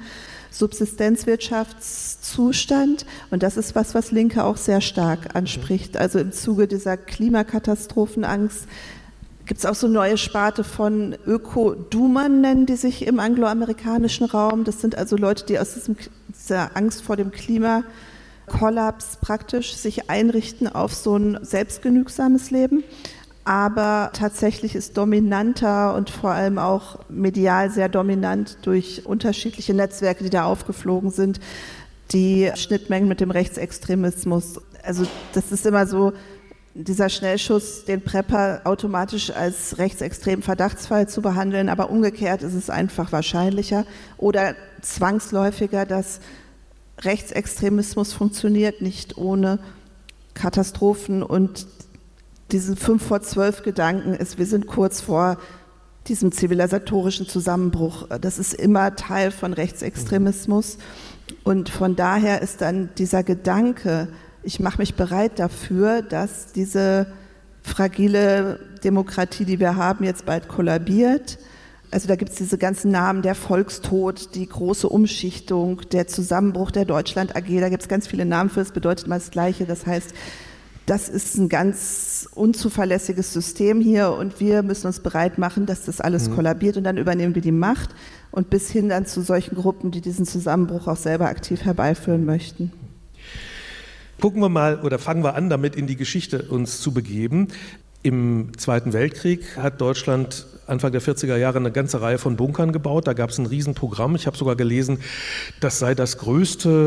S29: Subsistenzwirtschaftszustand. Und das ist was, was Linke auch sehr stark anspricht. Also im Zuge dieser Klimakatastrophenangst gibt es auch so eine neue Sparte von Öko-Doomern, nennen die sich im angloamerikanischen Raum. Das sind also Leute, die aus diesem, dieser Angst vor dem Klima Kollaps praktisch sich einrichten auf so ein selbstgenügsames Leben, aber tatsächlich ist dominanter und vor allem auch medial sehr dominant durch unterschiedliche Netzwerke, die da aufgeflogen sind, die Schnittmengen mit dem Rechtsextremismus. Also das ist immer so, dieser Schnellschuss, den Prepper automatisch als rechtsextremen Verdachtsfall zu behandeln, aber umgekehrt ist es einfach wahrscheinlicher oder zwangsläufiger, dass Rechtsextremismus funktioniert nicht ohne Katastrophen und diesen fünf vor zwölf Gedanken ist, wir sind kurz vor diesem zivilisatorischen Zusammenbruch. Das ist immer Teil von Rechtsextremismus und von daher ist dann dieser Gedanke, ich mache mich bereit dafür, dass diese fragile Demokratie, die wir haben, jetzt bald kollabiert. Also da gibt es diese ganzen Namen, der Volkstod, die große Umschichtung, der Zusammenbruch der Deutschland A G, da gibt es ganz viele Namen für, das bedeutet mal das Gleiche. Das heißt, das ist ein ganz unzuverlässiges System hier und wir müssen uns bereit machen, dass das alles mhm. kollabiert und dann übernehmen wir die Macht und bis hin dann zu solchen Gruppen, die diesen Zusammenbruch auch selber aktiv herbeiführen möchten.
S5: Gucken wir mal oder fangen wir an, damit in die Geschichte uns zu begeben. Im Zweiten Weltkrieg hat Deutschland Anfang der vierziger Jahre eine ganze Reihe von Bunkern gebaut. Da gab es ein Riesenprogramm. Ich habe sogar gelesen, das sei das größte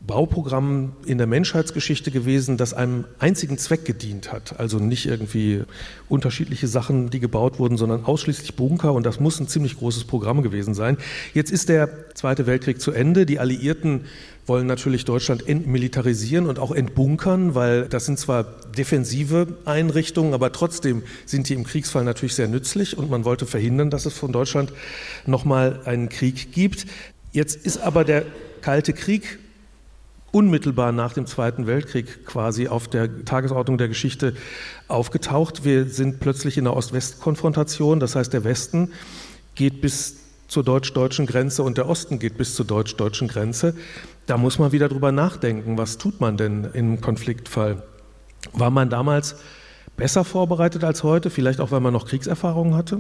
S5: Bauprogramm in der Menschheitsgeschichte gewesen, das einem einzigen Zweck gedient hat. Also nicht irgendwie unterschiedliche Sachen, die gebaut wurden, sondern ausschließlich Bunker. Und das muss ein ziemlich großes Programm gewesen sein. Jetzt ist der Zweite Weltkrieg zu Ende. Die Alliierten wollen natürlich Deutschland entmilitarisieren und auch entbunkern, weil das sind zwar defensive Einrichtungen, aber trotzdem sind die im Kriegsfall natürlich sehr nützlich. Und man wollte verhindern, dass es von Deutschland nochmal einen Krieg gibt. Jetzt ist aber der Kalte Krieg unmittelbar nach dem Zweiten Weltkrieg quasi auf der Tagesordnung der Geschichte aufgetaucht. Wir sind plötzlich in einer Ost-West-Konfrontation. Das heißt, der Westen geht bis zur deutsch-deutschen Grenze und der Osten geht bis zur deutsch-deutschen Grenze. Da muss man wieder drüber nachdenken. Was tut man denn im Konfliktfall? War man damals besser vorbereitet als heute? Vielleicht auch, weil man noch Kriegserfahrungen hatte?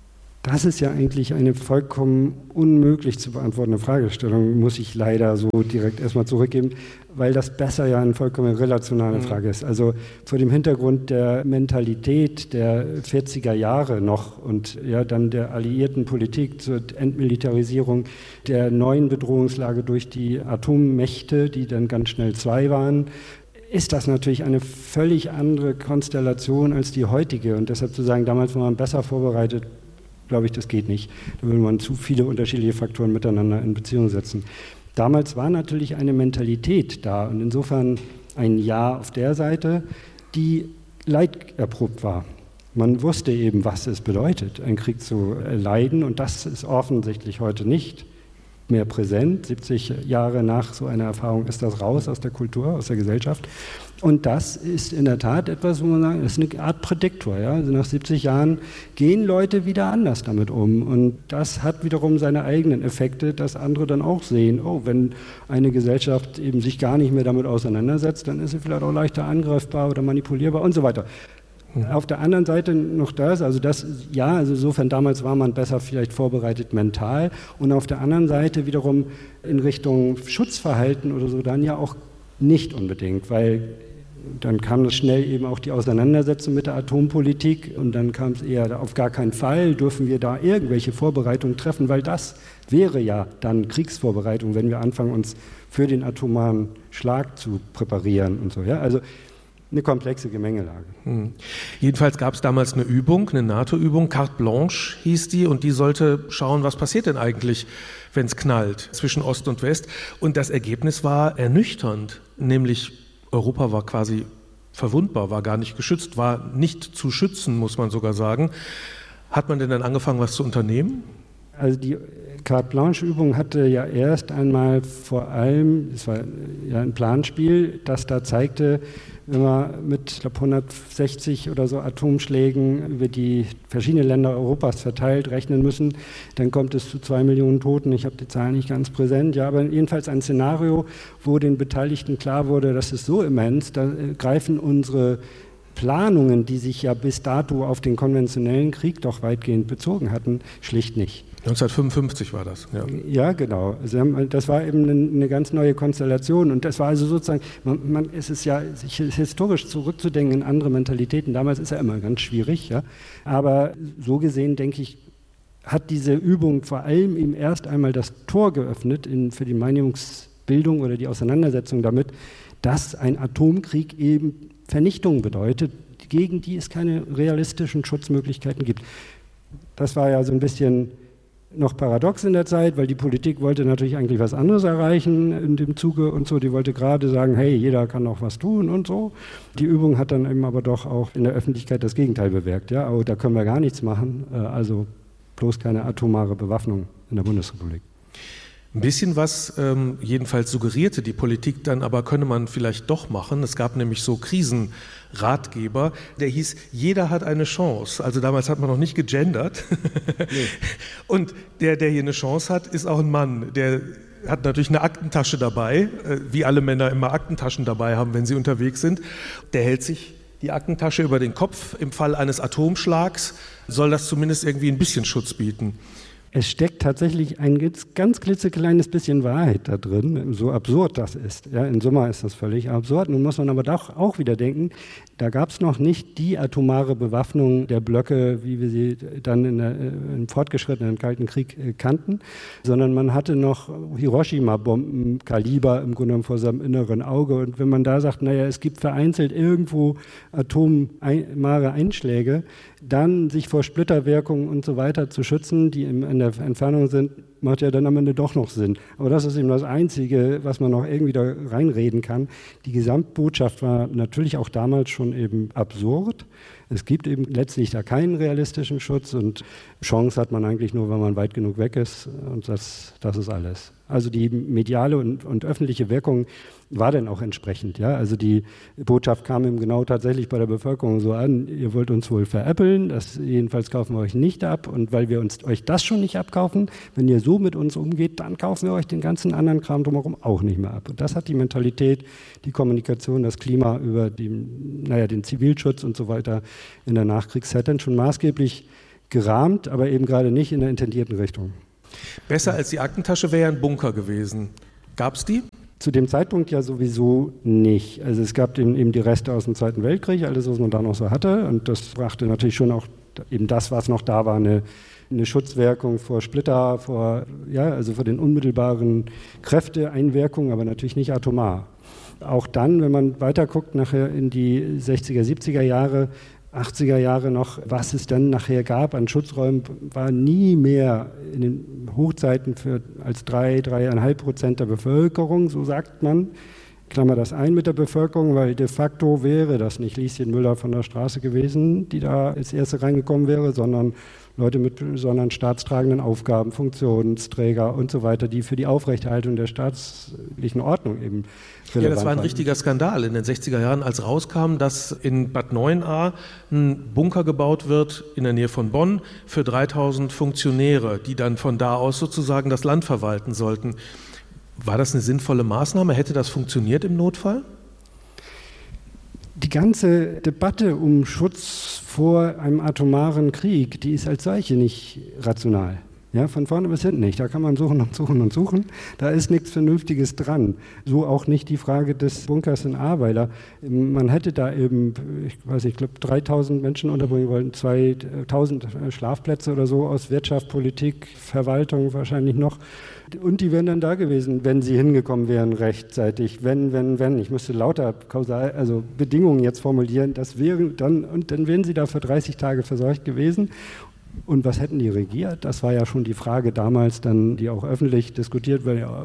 S28: Das ist ja eigentlich eine vollkommen unmöglich zu beantwortende Fragestellung, muss ich leider so direkt erstmal zurückgeben, weil das besser ja eine vollkommen relationale mhm. Frage ist. Also vor dem Hintergrund der Mentalität der vierziger Jahre noch und ja dann der alliierten Politik zur Entmilitarisierung der neuen Bedrohungslage durch die Atommächte, die dann ganz schnell zwei waren, ist das natürlich eine völlig andere Konstellation als die heutige. Und deshalb zu sagen, damals war man besser vorbereitet, glaube ich, das geht nicht. Da würde man zu viele unterschiedliche Faktoren miteinander in Beziehung setzen. Damals war natürlich eine Mentalität da und insofern ein Ja auf der Seite, die leiderprobt war. Man wusste eben, was es bedeutet, einen Krieg zu leiden und das ist offensichtlich heute nicht mehr präsent. siebzig Jahre nach so einer Erfahrung ist das raus aus der Kultur, aus der Gesellschaft. Und das ist in der Tat etwas, wo man sagt, das ist eine Art Prädiktor. Ja? Also nach siebzig Jahren gehen Leute wieder anders damit um. Und das hat wiederum seine eigenen Effekte, dass andere dann auch sehen, oh, wenn eine Gesellschaft eben sich gar nicht mehr damit auseinandersetzt, dann ist sie vielleicht auch leichter angreifbar oder manipulierbar und so weiter. Mhm. Auf der anderen Seite noch das, also das, ja, also insofern damals war man besser vielleicht vorbereitet mental und auf der anderen Seite wiederum in Richtung Schutzverhalten oder so dann ja auch nicht unbedingt, weil dann kam es schnell eben auch die Auseinandersetzung mit der Atompolitik und dann kam es eher auf gar keinen Fall, dürfen wir da irgendwelche Vorbereitungen treffen, weil das wäre ja dann Kriegsvorbereitung, wenn wir anfangen, uns für den atomaren Schlag zu präparieren und so. Ja? Also eine komplexe Gemengelage.
S5: Hm. Jedenfalls gab es damals eine Übung, eine NATO-Übung, Carte Blanche hieß die, und die sollte schauen, was passiert denn eigentlich, wenn es knallt zwischen Ost und West. Und das Ergebnis war ernüchternd, nämlich Europa war quasi verwundbar, war gar nicht geschützt, war nicht zu schützen, muss man sogar sagen. Hat man denn dann angefangen, was zu unternehmen?
S28: Also die Carte Blanche-Übung hatte ja erst einmal vor allem, es war ja ein Planspiel, das da zeigte, wenn wir mit, ich glaube, hundertsechzig oder so Atomschlägen über die verschiedenen Länder Europas verteilt rechnen müssen, dann kommt es zu zwei Millionen Toten. Ich habe die Zahlen nicht ganz präsent, ja, aber jedenfalls ein Szenario, wo den Beteiligten klar wurde, das ist so immens, da greifen unsere Planungen, die sich ja bis dato auf den konventionellen Krieg doch weitgehend bezogen hatten, schlicht nicht.
S5: neunzehnhundertfünfundfünfzig war das, ja.
S28: Ja, genau. Also das war eben eine ganz neue Konstellation und das war also sozusagen, man, man, es ist ja sich historisch zurückzudenken in andere Mentalitäten, damals ist ja immer ganz schwierig, ja. Aber so gesehen, denke ich, hat diese Übung vor allem eben erst einmal das Tor geöffnet in, für die Meinungsbildung oder die Auseinandersetzung damit, dass ein Atomkrieg eben Vernichtung bedeutet, gegen die es keine realistischen Schutzmöglichkeiten gibt. Das war ja so ein bisschen noch paradox in der Zeit, weil die Politik wollte natürlich eigentlich was anderes erreichen in dem Zuge und so. Die wollte gerade sagen, hey, jeder kann auch was tun und so. Die Übung hat dann eben aber doch auch in der Öffentlichkeit das Gegenteil bewirkt. Ja, oh, da können wir gar nichts machen, also bloß keine atomare Bewaffnung in der Bundesrepublik.
S5: Ein bisschen was ähm, jedenfalls suggerierte die Politik dann, aber könne man vielleicht doch machen. Es gab nämlich so Krisenratgeber, der hieß, jeder hat eine Chance. Also damals hat man noch nicht gegendert. Nee. Und der, der hier eine Chance hat, ist auch ein Mann. Der hat natürlich eine Aktentasche dabei, wie alle Männer immer Aktentaschen dabei haben, wenn sie unterwegs sind. Der hält sich die Aktentasche über den Kopf. Im Fall eines Atomschlags soll das zumindest irgendwie ein bisschen Schutz bieten.
S28: Es steckt tatsächlich ein ganz klitzekleines bisschen Wahrheit da drin, so absurd das ist. Ja, in Summe ist das völlig absurd. Nun muss man aber doch auch wieder denken, da gab es noch nicht die atomare Bewaffnung der Blöcke, wie wir sie dann in der, im fortgeschrittenen Kalten Krieg kannten, sondern man hatte noch Hiroshima-Bombenkaliber im Grunde genommen vor seinem inneren Auge. Und wenn man da sagt, naja, es gibt vereinzelt irgendwo atomare Einschläge, dann sich vor Splitterwirkungen und so weiter zu schützen, die in, in der Entfernung sind, macht ja dann am Ende doch noch Sinn. Aber das ist eben das Einzige, was man noch irgendwie da reinreden kann. Die Gesamtbotschaft war natürlich auch damals schon eben absurd. Es gibt eben letztlich da keinen realistischen Schutz und Chance hat man eigentlich nur, wenn man weit genug weg ist und das, das ist alles. Also die mediale und, und öffentliche Wirkung war dann auch entsprechend. Ja? Also die Botschaft kam eben genau tatsächlich bei der Bevölkerung so an, ihr wollt uns wohl veräppeln, das jedenfalls kaufen wir euch nicht ab und weil wir uns euch das schon nicht abkaufen, wenn ihr so mit uns umgeht, dann kaufen wir euch den ganzen anderen Kram drumherum auch nicht mehr ab. Und das hat die Mentalität, die Kommunikation, das Klima über die, naja, den Zivilschutz und so weiter in der Nachkriegszeit dann schon maßgeblich gerahmt, aber eben gerade nicht in der intendierten Richtung.
S5: Besser als die Aktentasche wäre ein Bunker gewesen. Gab es die?
S28: Zu dem Zeitpunkt ja sowieso nicht. Also es gab eben, eben die Reste aus dem Zweiten Weltkrieg, alles, was man da noch so hatte. Und das brachte natürlich schon auch eben das, was noch da war, eine, eine Schutzwirkung vor Splitter, vor, ja, also vor den unmittelbaren Kräfteeinwirkungen, aber natürlich nicht atomar. Auch dann, wenn man weiter guckt, nachher in die sechziger, siebziger Jahre, achtziger Jahre noch, was es dann nachher gab an Schutzräumen, war nie mehr in den Hochzeiten für als drei, dreieinhalb Prozent der Bevölkerung, so sagt man. Klammer das ein mit der Bevölkerung, weil de facto wäre das nicht Lieschen Müller von der Straße gewesen, die da als Erste reingekommen wäre, sondern Leute mit sondern staatstragenden Aufgaben, Funktionsträger und so weiter, die für die Aufrechterhaltung der staatlichen Ordnung eben relevant waren.
S5: Ja, das war ein richtiger Skandal in den sechziger Jahren, als rauskam, dass in Bad Neuenahr ein Bunker gebaut wird in der Nähe von Bonn für dreitausend Funktionäre, die dann von da aus sozusagen das Land verwalten sollten. War das eine sinnvolle Maßnahme? Hätte das funktioniert im Notfall?
S28: Die ganze Debatte um Schutz vor einem atomaren Krieg, die ist als solche nicht rational. Ja, von vorne bis hinten nicht. Da kann man suchen und suchen und suchen. Da ist nichts Vernünftiges dran. So auch nicht die Frage des Bunkers in Ahrweiler. Man hätte da eben, ich weiß nicht, ich glaube dreitausend Menschen unterbringen wollen, zweitausend Schlafplätze oder so aus Wirtschaft, Politik, Verwaltung wahrscheinlich noch. Und die wären dann da gewesen, wenn sie hingekommen wären rechtzeitig. Wenn, wenn, wenn. Ich müsste lauter Kausal, also Bedingungen jetzt formulieren. Das wäre dann, und dann wären sie da für dreißig Tage versorgt gewesen. Und was hätten die regiert? Das war ja schon die Frage damals, dann, die auch öffentlich diskutiert wurde. Ja,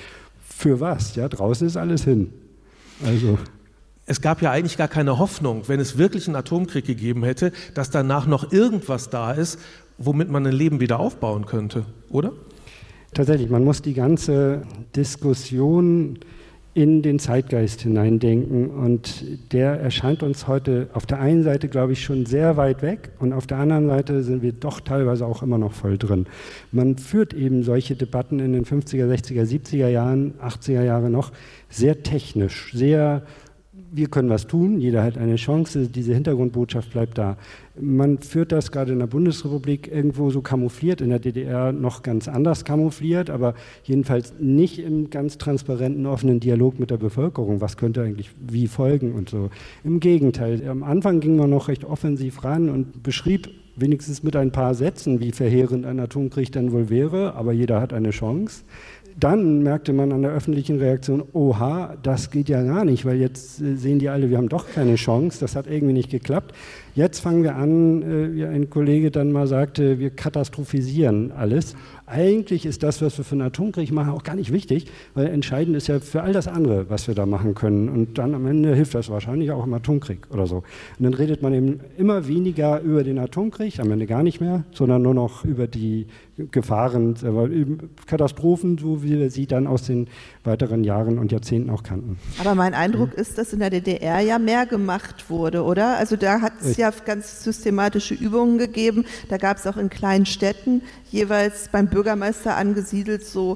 S28: für was? Ja, draußen ist alles hin. Also.
S5: Es gab ja eigentlich gar keine Hoffnung, wenn es wirklich einen Atomkrieg gegeben hätte, dass danach noch irgendwas da ist, womit man ein Leben wieder aufbauen könnte, oder?
S28: Tatsächlich, man muss die ganze Diskussion in den Zeitgeist hineindenken und der erscheint uns heute auf der einen Seite, glaube ich, schon sehr weit weg und auf der anderen Seite sind wir doch teilweise auch immer noch voll drin. Man führt eben solche Debatten in den fünfziger, sechziger, siebziger Jahren, achtziger Jahre noch sehr technisch, sehr wir können was tun, jeder hat eine Chance, diese Hintergrundbotschaft bleibt da. Man führt das gerade in der Bundesrepublik irgendwo so kamoufliert, in der D D R noch ganz anders kamoufliert, aber jedenfalls nicht im ganz transparenten, offenen Dialog mit der Bevölkerung, was könnte eigentlich wie folgen und so. Im Gegenteil, am Anfang ging man noch recht offensiv ran und beschrieb wenigstens mit ein paar Sätzen, wie verheerend ein Atomkrieg dann wohl wäre, aber jeder hat eine Chance. Dann merkte man an der öffentlichen Reaktion, oha, das geht ja gar nicht, weil jetzt sehen die alle, wir haben doch keine Chance, das hat irgendwie nicht geklappt. Jetzt fangen wir an, wie ein Kollege dann mal sagte, wir katastrophisieren alles. Eigentlich ist das, was wir für einen Atomkrieg machen, auch gar nicht wichtig, weil entscheidend ist ja für all das andere, was wir da machen können. Und dann am Ende hilft das wahrscheinlich auch im Atomkrieg oder so. Und dann redet man eben immer weniger über den Atomkrieg, am Ende gar nicht mehr, sondern nur noch über die Gefahren, Katastrophen, so wie wir sie dann aus den weiteren Jahren und Jahrzehnten auch kannten.
S29: Aber mein Eindruck ist, dass in der D D R ja mehr gemacht wurde, oder? Also da hat es ja ganz systematische Übungen gegeben. Da gab es auch in kleinen Städten jeweils beim Bürgermeister angesiedelt so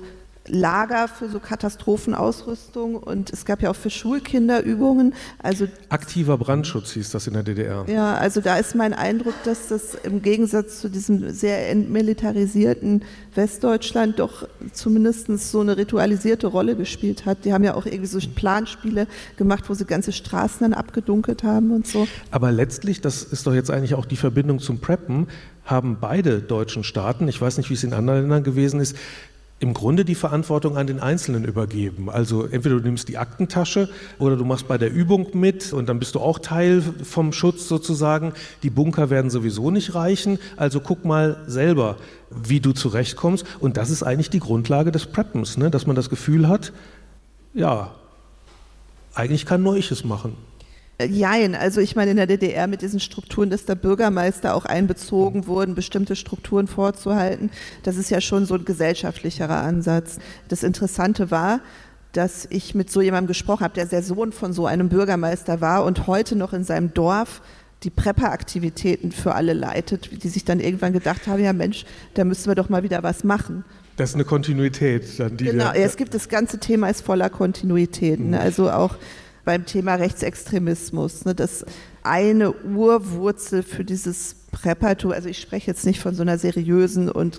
S29: Lager für so Katastrophenausrüstung und es gab ja auch für Schulkinder Übungen. Also
S5: aktiver Brandschutz hieß das in der D D R.
S29: Ja, also da ist mein Eindruck, dass das im Gegensatz zu diesem sehr entmilitarisierten Westdeutschland doch zumindest so eine ritualisierte Rolle gespielt hat. Die haben ja auch irgendwie so Planspiele gemacht, wo sie ganze Straßen dann abgedunkelt haben und so.
S5: Aber letztlich, das ist doch jetzt eigentlich auch die Verbindung zum Preppen, haben beide deutschen Staaten, ich weiß nicht, wie es in anderen Ländern gewesen ist, im Grunde die Verantwortung an den Einzelnen übergeben. Also entweder du nimmst die Aktentasche oder du machst bei der Übung mit und dann bist du auch Teil vom Schutz sozusagen. Die Bunker werden sowieso nicht reichen, also guck mal selber, wie du zurechtkommst. Und das ist eigentlich die Grundlage des Preppens, ne? Dass man das Gefühl hat, ja, eigentlich kann nur ich es machen.
S29: Jein, also ich meine in der D D R mit diesen Strukturen, dass der Bürgermeister auch einbezogen wurden, bestimmte Strukturen vorzuhalten, das ist ja schon so ein gesellschaftlicherer Ansatz. Das Interessante war, dass ich mit so jemandem gesprochen habe, der der Sohn von so einem Bürgermeister war und heute noch in seinem Dorf die Prepper-Aktivitäten für alle leitet, die sich dann irgendwann gedacht haben, ja Mensch, da müssen wir doch mal wieder was machen.
S5: Das ist eine Kontinuität. Dann die
S29: genau,
S5: der,
S29: es gibt, das ganze Thema ist voller Kontinuitäten, mhm. also auch beim Thema Rechtsextremismus, ne, das eine Urwurzel für dieses Preppertum, also ich spreche jetzt nicht von so einer seriösen und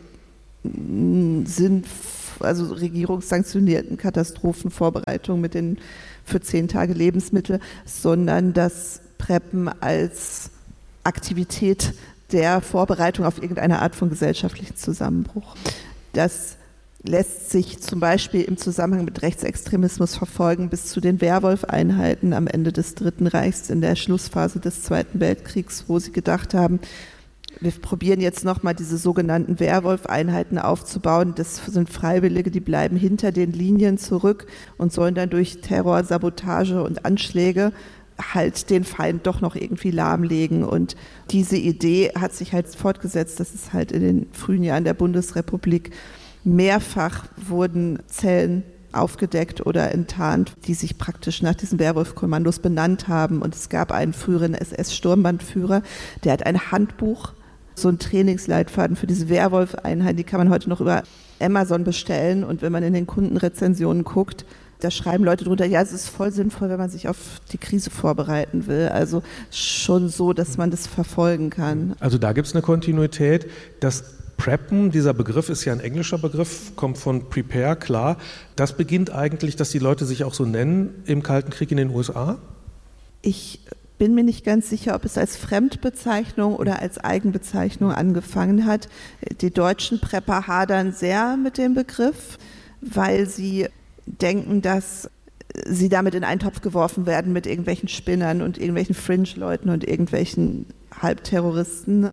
S29: Sinn, also regierungssanktionierten Katastrophenvorbereitung mit den für zehn Tage Lebensmittel, sondern das Preppen als Aktivität der Vorbereitung auf irgendeine Art von gesellschaftlichen Zusammenbruch. Das lässt sich zum Beispiel im Zusammenhang mit Rechtsextremismus verfolgen bis zu den Werwolf-Einheiten am Ende des Dritten Reichs in der Schlussphase des Zweiten Weltkriegs, wo sie gedacht haben, wir probieren jetzt nochmal diese sogenannten Werwolf-Einheiten aufzubauen. Das sind Freiwillige, die bleiben hinter den Linien zurück und sollen dann durch Terror, Sabotage und Anschläge halt den Feind doch noch irgendwie lahmlegen. Und diese Idee hat sich halt fortgesetzt. Das ist halt in den frühen Jahren der Bundesrepublik mehrfach wurden Zellen aufgedeckt oder enttarnt, die sich praktisch nach diesen Werwolf-Kommandos benannt haben. Und es gab einen früheren S S-Sturmbannführer, der hat ein Handbuch, so einen Trainingsleitfaden für diese Werwolf-Einheit, die kann man heute noch über Amazon bestellen. Und wenn man in den Kundenrezensionen guckt, da schreiben Leute drunter, ja, es ist voll sinnvoll, wenn man sich auf die Krise vorbereiten will. Also schon so, dass man das verfolgen kann.
S5: Also da gibt es eine Kontinuität, dass Preppen, dieser Begriff ist ja ein englischer Begriff, kommt von Prepare, klar. Das beginnt eigentlich, dass die Leute sich auch so nennen im Kalten Krieg in den U S A?
S29: Ich bin mir nicht ganz sicher, ob es als Fremdbezeichnung oder als Eigenbezeichnung angefangen hat. Die deutschen Prepper hadern sehr mit dem Begriff, weil sie denken, dass sie damit in einen Topf geworfen werden mit irgendwelchen Spinnern und irgendwelchen Fringe-Leuten und irgendwelchen Halbterroristen.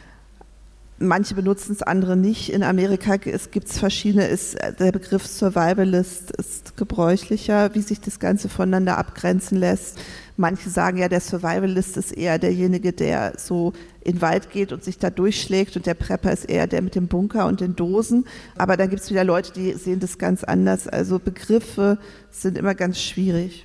S29: Manche benutzen es, andere nicht. In Amerika es gibt es verschiedene, ist, der Begriff Survivalist ist gebräuchlicher, wie sich das Ganze voneinander abgrenzen lässt. Manche sagen ja, der Survivalist ist eher derjenige, der so in den Wald geht und sich da durchschlägt und der Prepper ist eher der mit dem Bunker und den Dosen. Aber dann gibt es wieder Leute, die sehen das ganz anders. Also Begriffe sind immer ganz schwierig.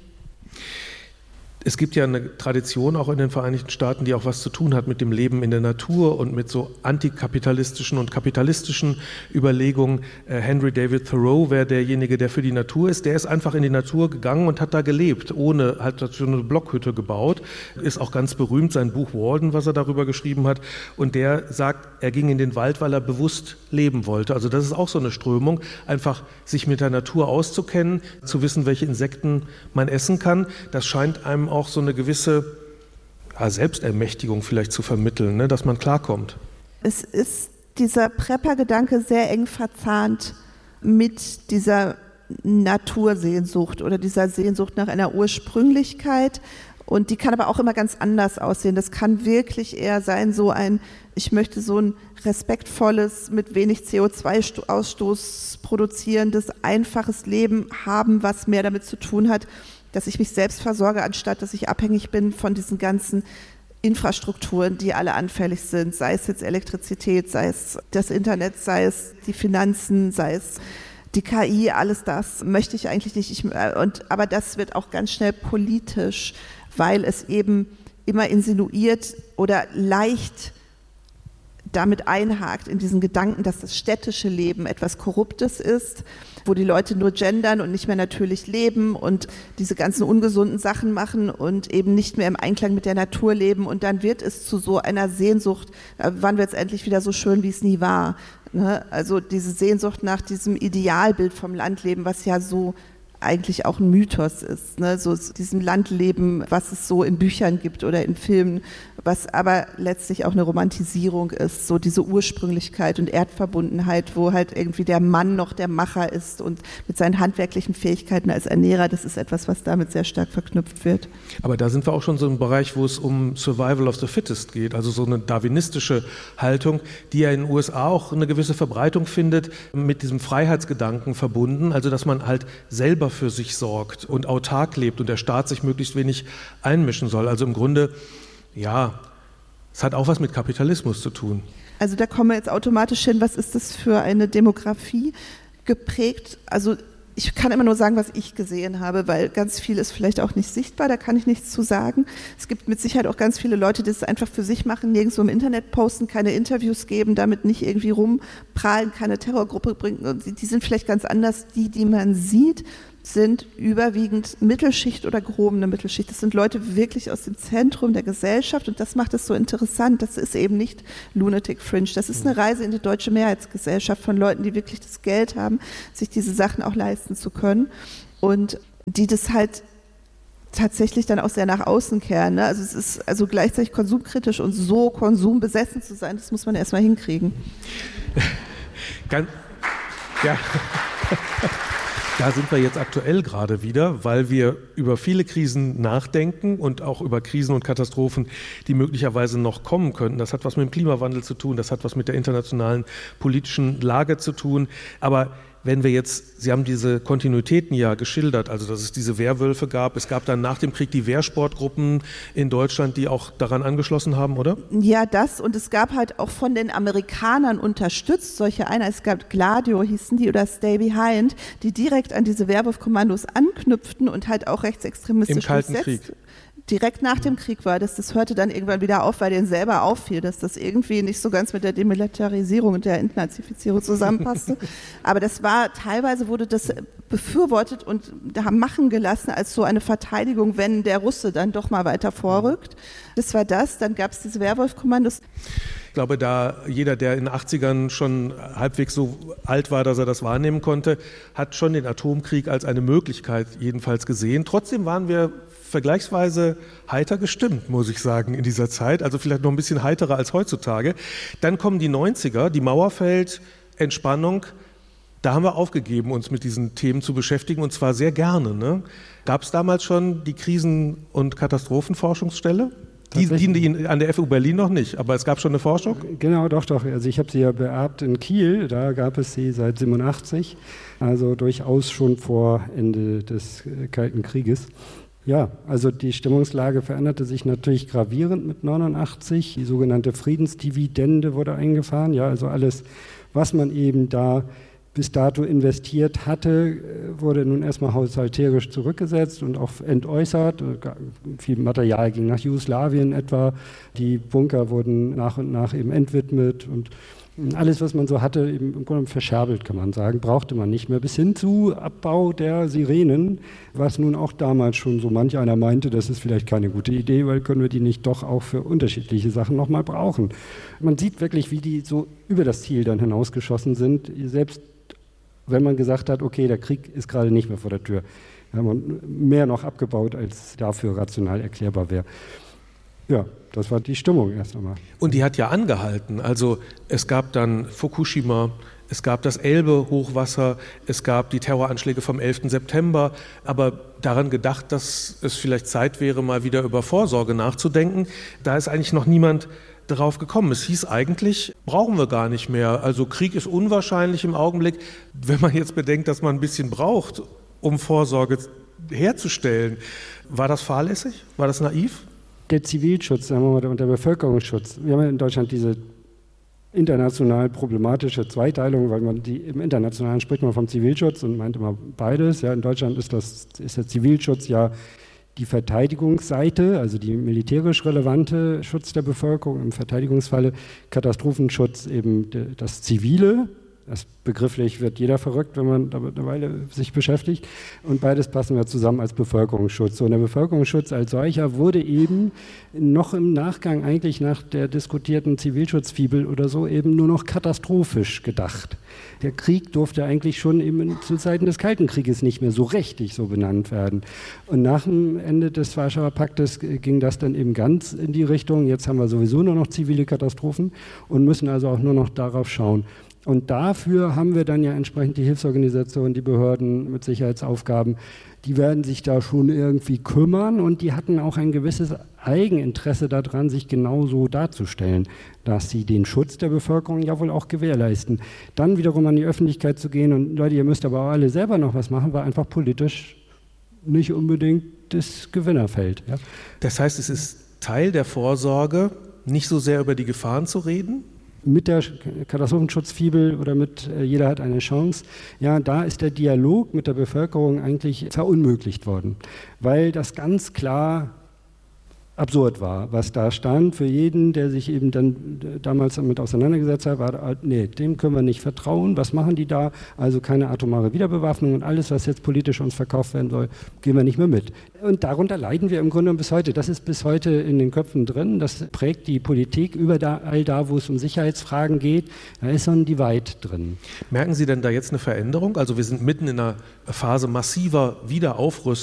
S5: Es gibt ja eine Tradition auch in den Vereinigten Staaten, die auch was zu tun hat mit dem Leben in der Natur und mit so antikapitalistischen und kapitalistischen Überlegungen. Henry David Thoreau wäre derjenige, der für die Natur ist. Der ist einfach in die Natur gegangen und hat da gelebt, ohne, hat so eine Blockhütte gebaut. Ist auch ganz berühmt, sein Buch Walden, was er darüber geschrieben hat. Und der sagt, er ging in den Wald, weil er bewusst leben wollte. Also das ist auch so eine Strömung, einfach sich mit der Natur auszukennen, zu wissen, welche Insekten man essen kann. Das scheint einem auch so eine gewisse ja, Selbstermächtigung vielleicht zu vermitteln, ne, dass man klarkommt.
S29: Es ist dieser Prepper-Gedanke sehr eng verzahnt mit dieser Natursehnsucht oder dieser Sehnsucht nach einer Ursprünglichkeit. Und die kann aber auch immer ganz anders aussehen. Das kann wirklich eher sein, so ein, ich möchte so ein respektvolles, mit wenig C O zwei Ausstoß produzierendes, einfaches Leben haben, was mehr damit zu tun hat, dass ich mich selbst versorge, anstatt dass ich abhängig bin von diesen ganzen Infrastrukturen, die alle anfällig sind, sei es jetzt Elektrizität, sei es das Internet, sei es die Finanzen, sei es die K I, alles das möchte ich eigentlich nicht. Ich, und, aber das wird auch ganz schnell politisch, weil es eben immer insinuiert oder leicht damit einhakt in diesen Gedanken, dass das städtische Leben etwas Korruptes ist, wo die Leute nur gendern und nicht mehr natürlich leben und diese ganzen ungesunden Sachen machen und eben nicht mehr im Einklang mit der Natur leben. Und dann wird es zu so einer Sehnsucht, wann wird es endlich wieder so schön, wie es nie war. Ne? Also diese Sehnsucht nach diesem Idealbild vom Landleben, was ja so eigentlich auch ein Mythos ist, ne? So diesem Landleben, was es so in Büchern gibt oder in Filmen, was aber letztlich auch eine Romantisierung ist, so diese Ursprünglichkeit und Erdverbundenheit, wo halt irgendwie der Mann noch der Macher ist und mit seinen handwerklichen Fähigkeiten als Ernährer, das ist etwas, was damit sehr stark verknüpft wird.
S5: Aber da sind wir auch schon so im Bereich, wo es um Survival of the Fittest geht, also so eine darwinistische Haltung, die ja in den U S A auch eine gewisse Verbreitung findet, mit diesem Freiheitsgedanken verbunden, also dass man halt selber für sich sorgt und autark lebt und der Staat sich möglichst wenig einmischen soll. Also im Grunde, ja, es hat auch was mit Kapitalismus zu tun.
S29: Also da kommen wir jetzt automatisch hin, was ist das für eine Demografie geprägt? Also ich kann immer nur sagen, was ich gesehen habe, weil ganz viel ist vielleicht auch nicht sichtbar, da kann ich nichts zu sagen. Es gibt mit Sicherheit auch ganz viele Leute, die das einfach für sich machen, nirgendwo im Internet posten, keine Interviews geben, damit nicht irgendwie rumprahlen, keine Terrorgruppe bringen. Die sind vielleicht ganz anders. Die, die man sieht, sind überwiegend Mittelschicht oder gehobene Mittelschicht. Das sind Leute wirklich aus dem Zentrum der Gesellschaft und das macht es so interessant. Das ist eben nicht Lunatic Fringe. Das ist eine Reise in die deutsche Mehrheitsgesellschaft von Leuten, die wirklich das Geld haben, sich diese Sachen auch leisten zu können und die das halt tatsächlich dann auch sehr nach außen kehren. Ne? Also es ist also gleichzeitig konsumkritisch und so konsumbesessen zu sein, das muss man erstmal hinkriegen.
S5: Ganz, ja. Da sind wir jetzt aktuell gerade wieder, weil wir über viele Krisen nachdenken und auch über Krisen und Katastrophen, die möglicherweise noch kommen könnten. Das hat was mit dem Klimawandel zu tun, das hat was mit der internationalen politischen Lage zu tun. Aber wenn wir jetzt, Sie haben diese Kontinuitäten ja geschildert, also dass es diese Wehrwölfe gab, es gab dann nach dem Krieg die Wehrsportgruppen in Deutschland, die auch daran angeschlossen haben, oder?
S29: Ja, das und es gab halt auch von den Amerikanern unterstützt solche einer, es gab Gladio hießen die oder Stay Behind, die direkt an diese Wehrwolf-Kommandos anknüpften und halt auch rechtsextremistisch
S5: im Kalten
S29: durchsetzt.
S5: Krieg.
S29: Direkt nach dem Krieg war das, das hörte dann irgendwann wieder auf, weil denen selber auffiel, dass das irgendwie nicht so ganz mit der Demilitarisierung und der Entnazifizierung zusammenpasste. Aber das war, teilweise wurde das befürwortet und haben machen gelassen als so eine Verteidigung, wenn der Russe dann doch mal weiter vorrückt. Das war das, dann gab es diese Wehrwolf-Kommandos.
S5: Ich glaube, da jeder, der in den achtzigern schon halbwegs so alt war, dass er das wahrnehmen konnte, hat schon den Atomkrieg als eine Möglichkeit jedenfalls gesehen. Trotzdem waren wir vergleichsweise heiter gestimmt, muss ich sagen, in dieser Zeit. Also vielleicht noch ein bisschen heiterer als heutzutage. Dann kommen die neunziger, die Mauer fällt, Entspannung. Da haben wir aufgegeben, uns mit diesen Themen zu beschäftigen und zwar sehr gerne. Ne? Gab es damals schon die Krisen- und Katastrophenforschungsstelle? Die diente Ihnen an der F U Berlin noch nicht, aber es gab schon eine Forschung?
S28: Genau, doch, doch. Also ich habe sie ja beerbt in Kiel, da gab es sie seit siebenundachtzig, also durchaus schon vor Ende des Kalten Krieges. Ja, also die Stimmungslage veränderte sich natürlich gravierend mit neunundachtzig. Die sogenannte Friedensdividende wurde eingefahren. Ja, also alles, was man eben da bis dato investiert hatte, wurde nun erstmal haushalterisch zurückgesetzt und auch entäußert. Viel Material ging nach Jugoslawien etwa. Die Bunker wurden nach und nach eben entwidmet und alles, was man so hatte, eben im Grunde verscherbelt, kann man sagen, brauchte man nicht mehr. Bis hin zu Abbau der Sirenen, was nun auch damals schon so manch einer meinte, das ist vielleicht keine gute Idee, weil können wir die nicht doch auch für unterschiedliche Sachen nochmal brauchen. Man sieht wirklich, wie die so über das Ziel dann hinausgeschossen sind, selbst wenn man gesagt hat, okay, der Krieg ist gerade nicht mehr vor der Tür. Da haben wir mehr noch abgebaut, als dafür rational erklärbar wäre. Ja, das war die Stimmung erst einmal.
S5: Und die hat ja angehalten. Also es gab dann Fukushima, es gab das Elbe-Hochwasser, es gab die Terroranschläge vom elften September, aber daran gedacht, dass es vielleicht Zeit wäre, mal wieder über Vorsorge nachzudenken, da ist eigentlich noch niemand darauf gekommen. Es hieß eigentlich, brauchen wir gar nicht mehr. Also Krieg ist unwahrscheinlich im Augenblick, wenn man jetzt bedenkt, dass man ein bisschen braucht, um Vorsorge herzustellen. War das fahrlässig? War das naiv?
S28: Der Zivilschutz, sagen wir mal, und der Bevölkerungsschutz. Wir haben ja in Deutschland diese international problematische Zweiteilung, weil man die im Internationalen spricht man vom Zivilschutz und meint immer beides. Ja, in Deutschland ist, das, ist der Zivilschutz ja Die Verteidigungsseite, also die militärisch relevante Schutz der Bevölkerung, im Verteidigungsfalle Katastrophenschutz eben das Zivile. Das begrifflich wird jeder verrückt, wenn man damit eine Weile sich beschäftigt. Und beides passen wir zusammen als Bevölkerungsschutz. Und der Bevölkerungsschutz als solcher wurde eben noch im Nachgang eigentlich nach der diskutierten Zivilschutzfibel oder so eben nur noch katastrophisch gedacht. Der Krieg durfte eigentlich schon eben zu Zeiten des Kalten Krieges nicht mehr so richtig so benannt werden. Und nach dem Ende des Warschauer Paktes ging das dann eben ganz in die Richtung, jetzt haben wir sowieso nur noch zivile Katastrophen und müssen also auch nur noch darauf schauen. Und dafür haben wir dann ja entsprechend die Hilfsorganisationen, die Behörden mit Sicherheitsaufgaben, die werden sich da schon irgendwie kümmern und die hatten auch ein gewisses Eigeninteresse daran, sich genauso darzustellen, dass sie den Schutz der Bevölkerung ja wohl auch gewährleisten. Dann wiederum an die Öffentlichkeit zu gehen und Leute, ihr müsst aber auch alle selber noch was machen, war einfach politisch nicht unbedingt das Gewinnerfeld. Ja.
S5: Das heißt, es ist Teil der Vorsorge, nicht so sehr über die Gefahren zu reden?
S28: Mit der Katastrophenschutzfibel oder mit äh, Jeder hat eine Chance, ja, da ist der Dialog mit der Bevölkerung eigentlich verunmöglicht worden, weil das ganz klar absurd war, was da stand. Für jeden, der sich eben dann damals damit auseinandergesetzt hat, war, nee, dem können wir nicht vertrauen. Was machen die da? Also keine atomare Wiederbewaffnung und alles, was jetzt politisch uns verkauft werden soll, gehen wir nicht mehr mit. Und darunter leiden wir im Grunde bis heute. Das ist bis heute in den Köpfen drin. Das prägt die Politik überall da, wo es um Sicherheitsfragen geht. Da ist so ein Divide drin.
S5: Merken Sie denn da jetzt eine Veränderung? Also wir sind mitten in einer Phase massiver Wiederaufrüstung.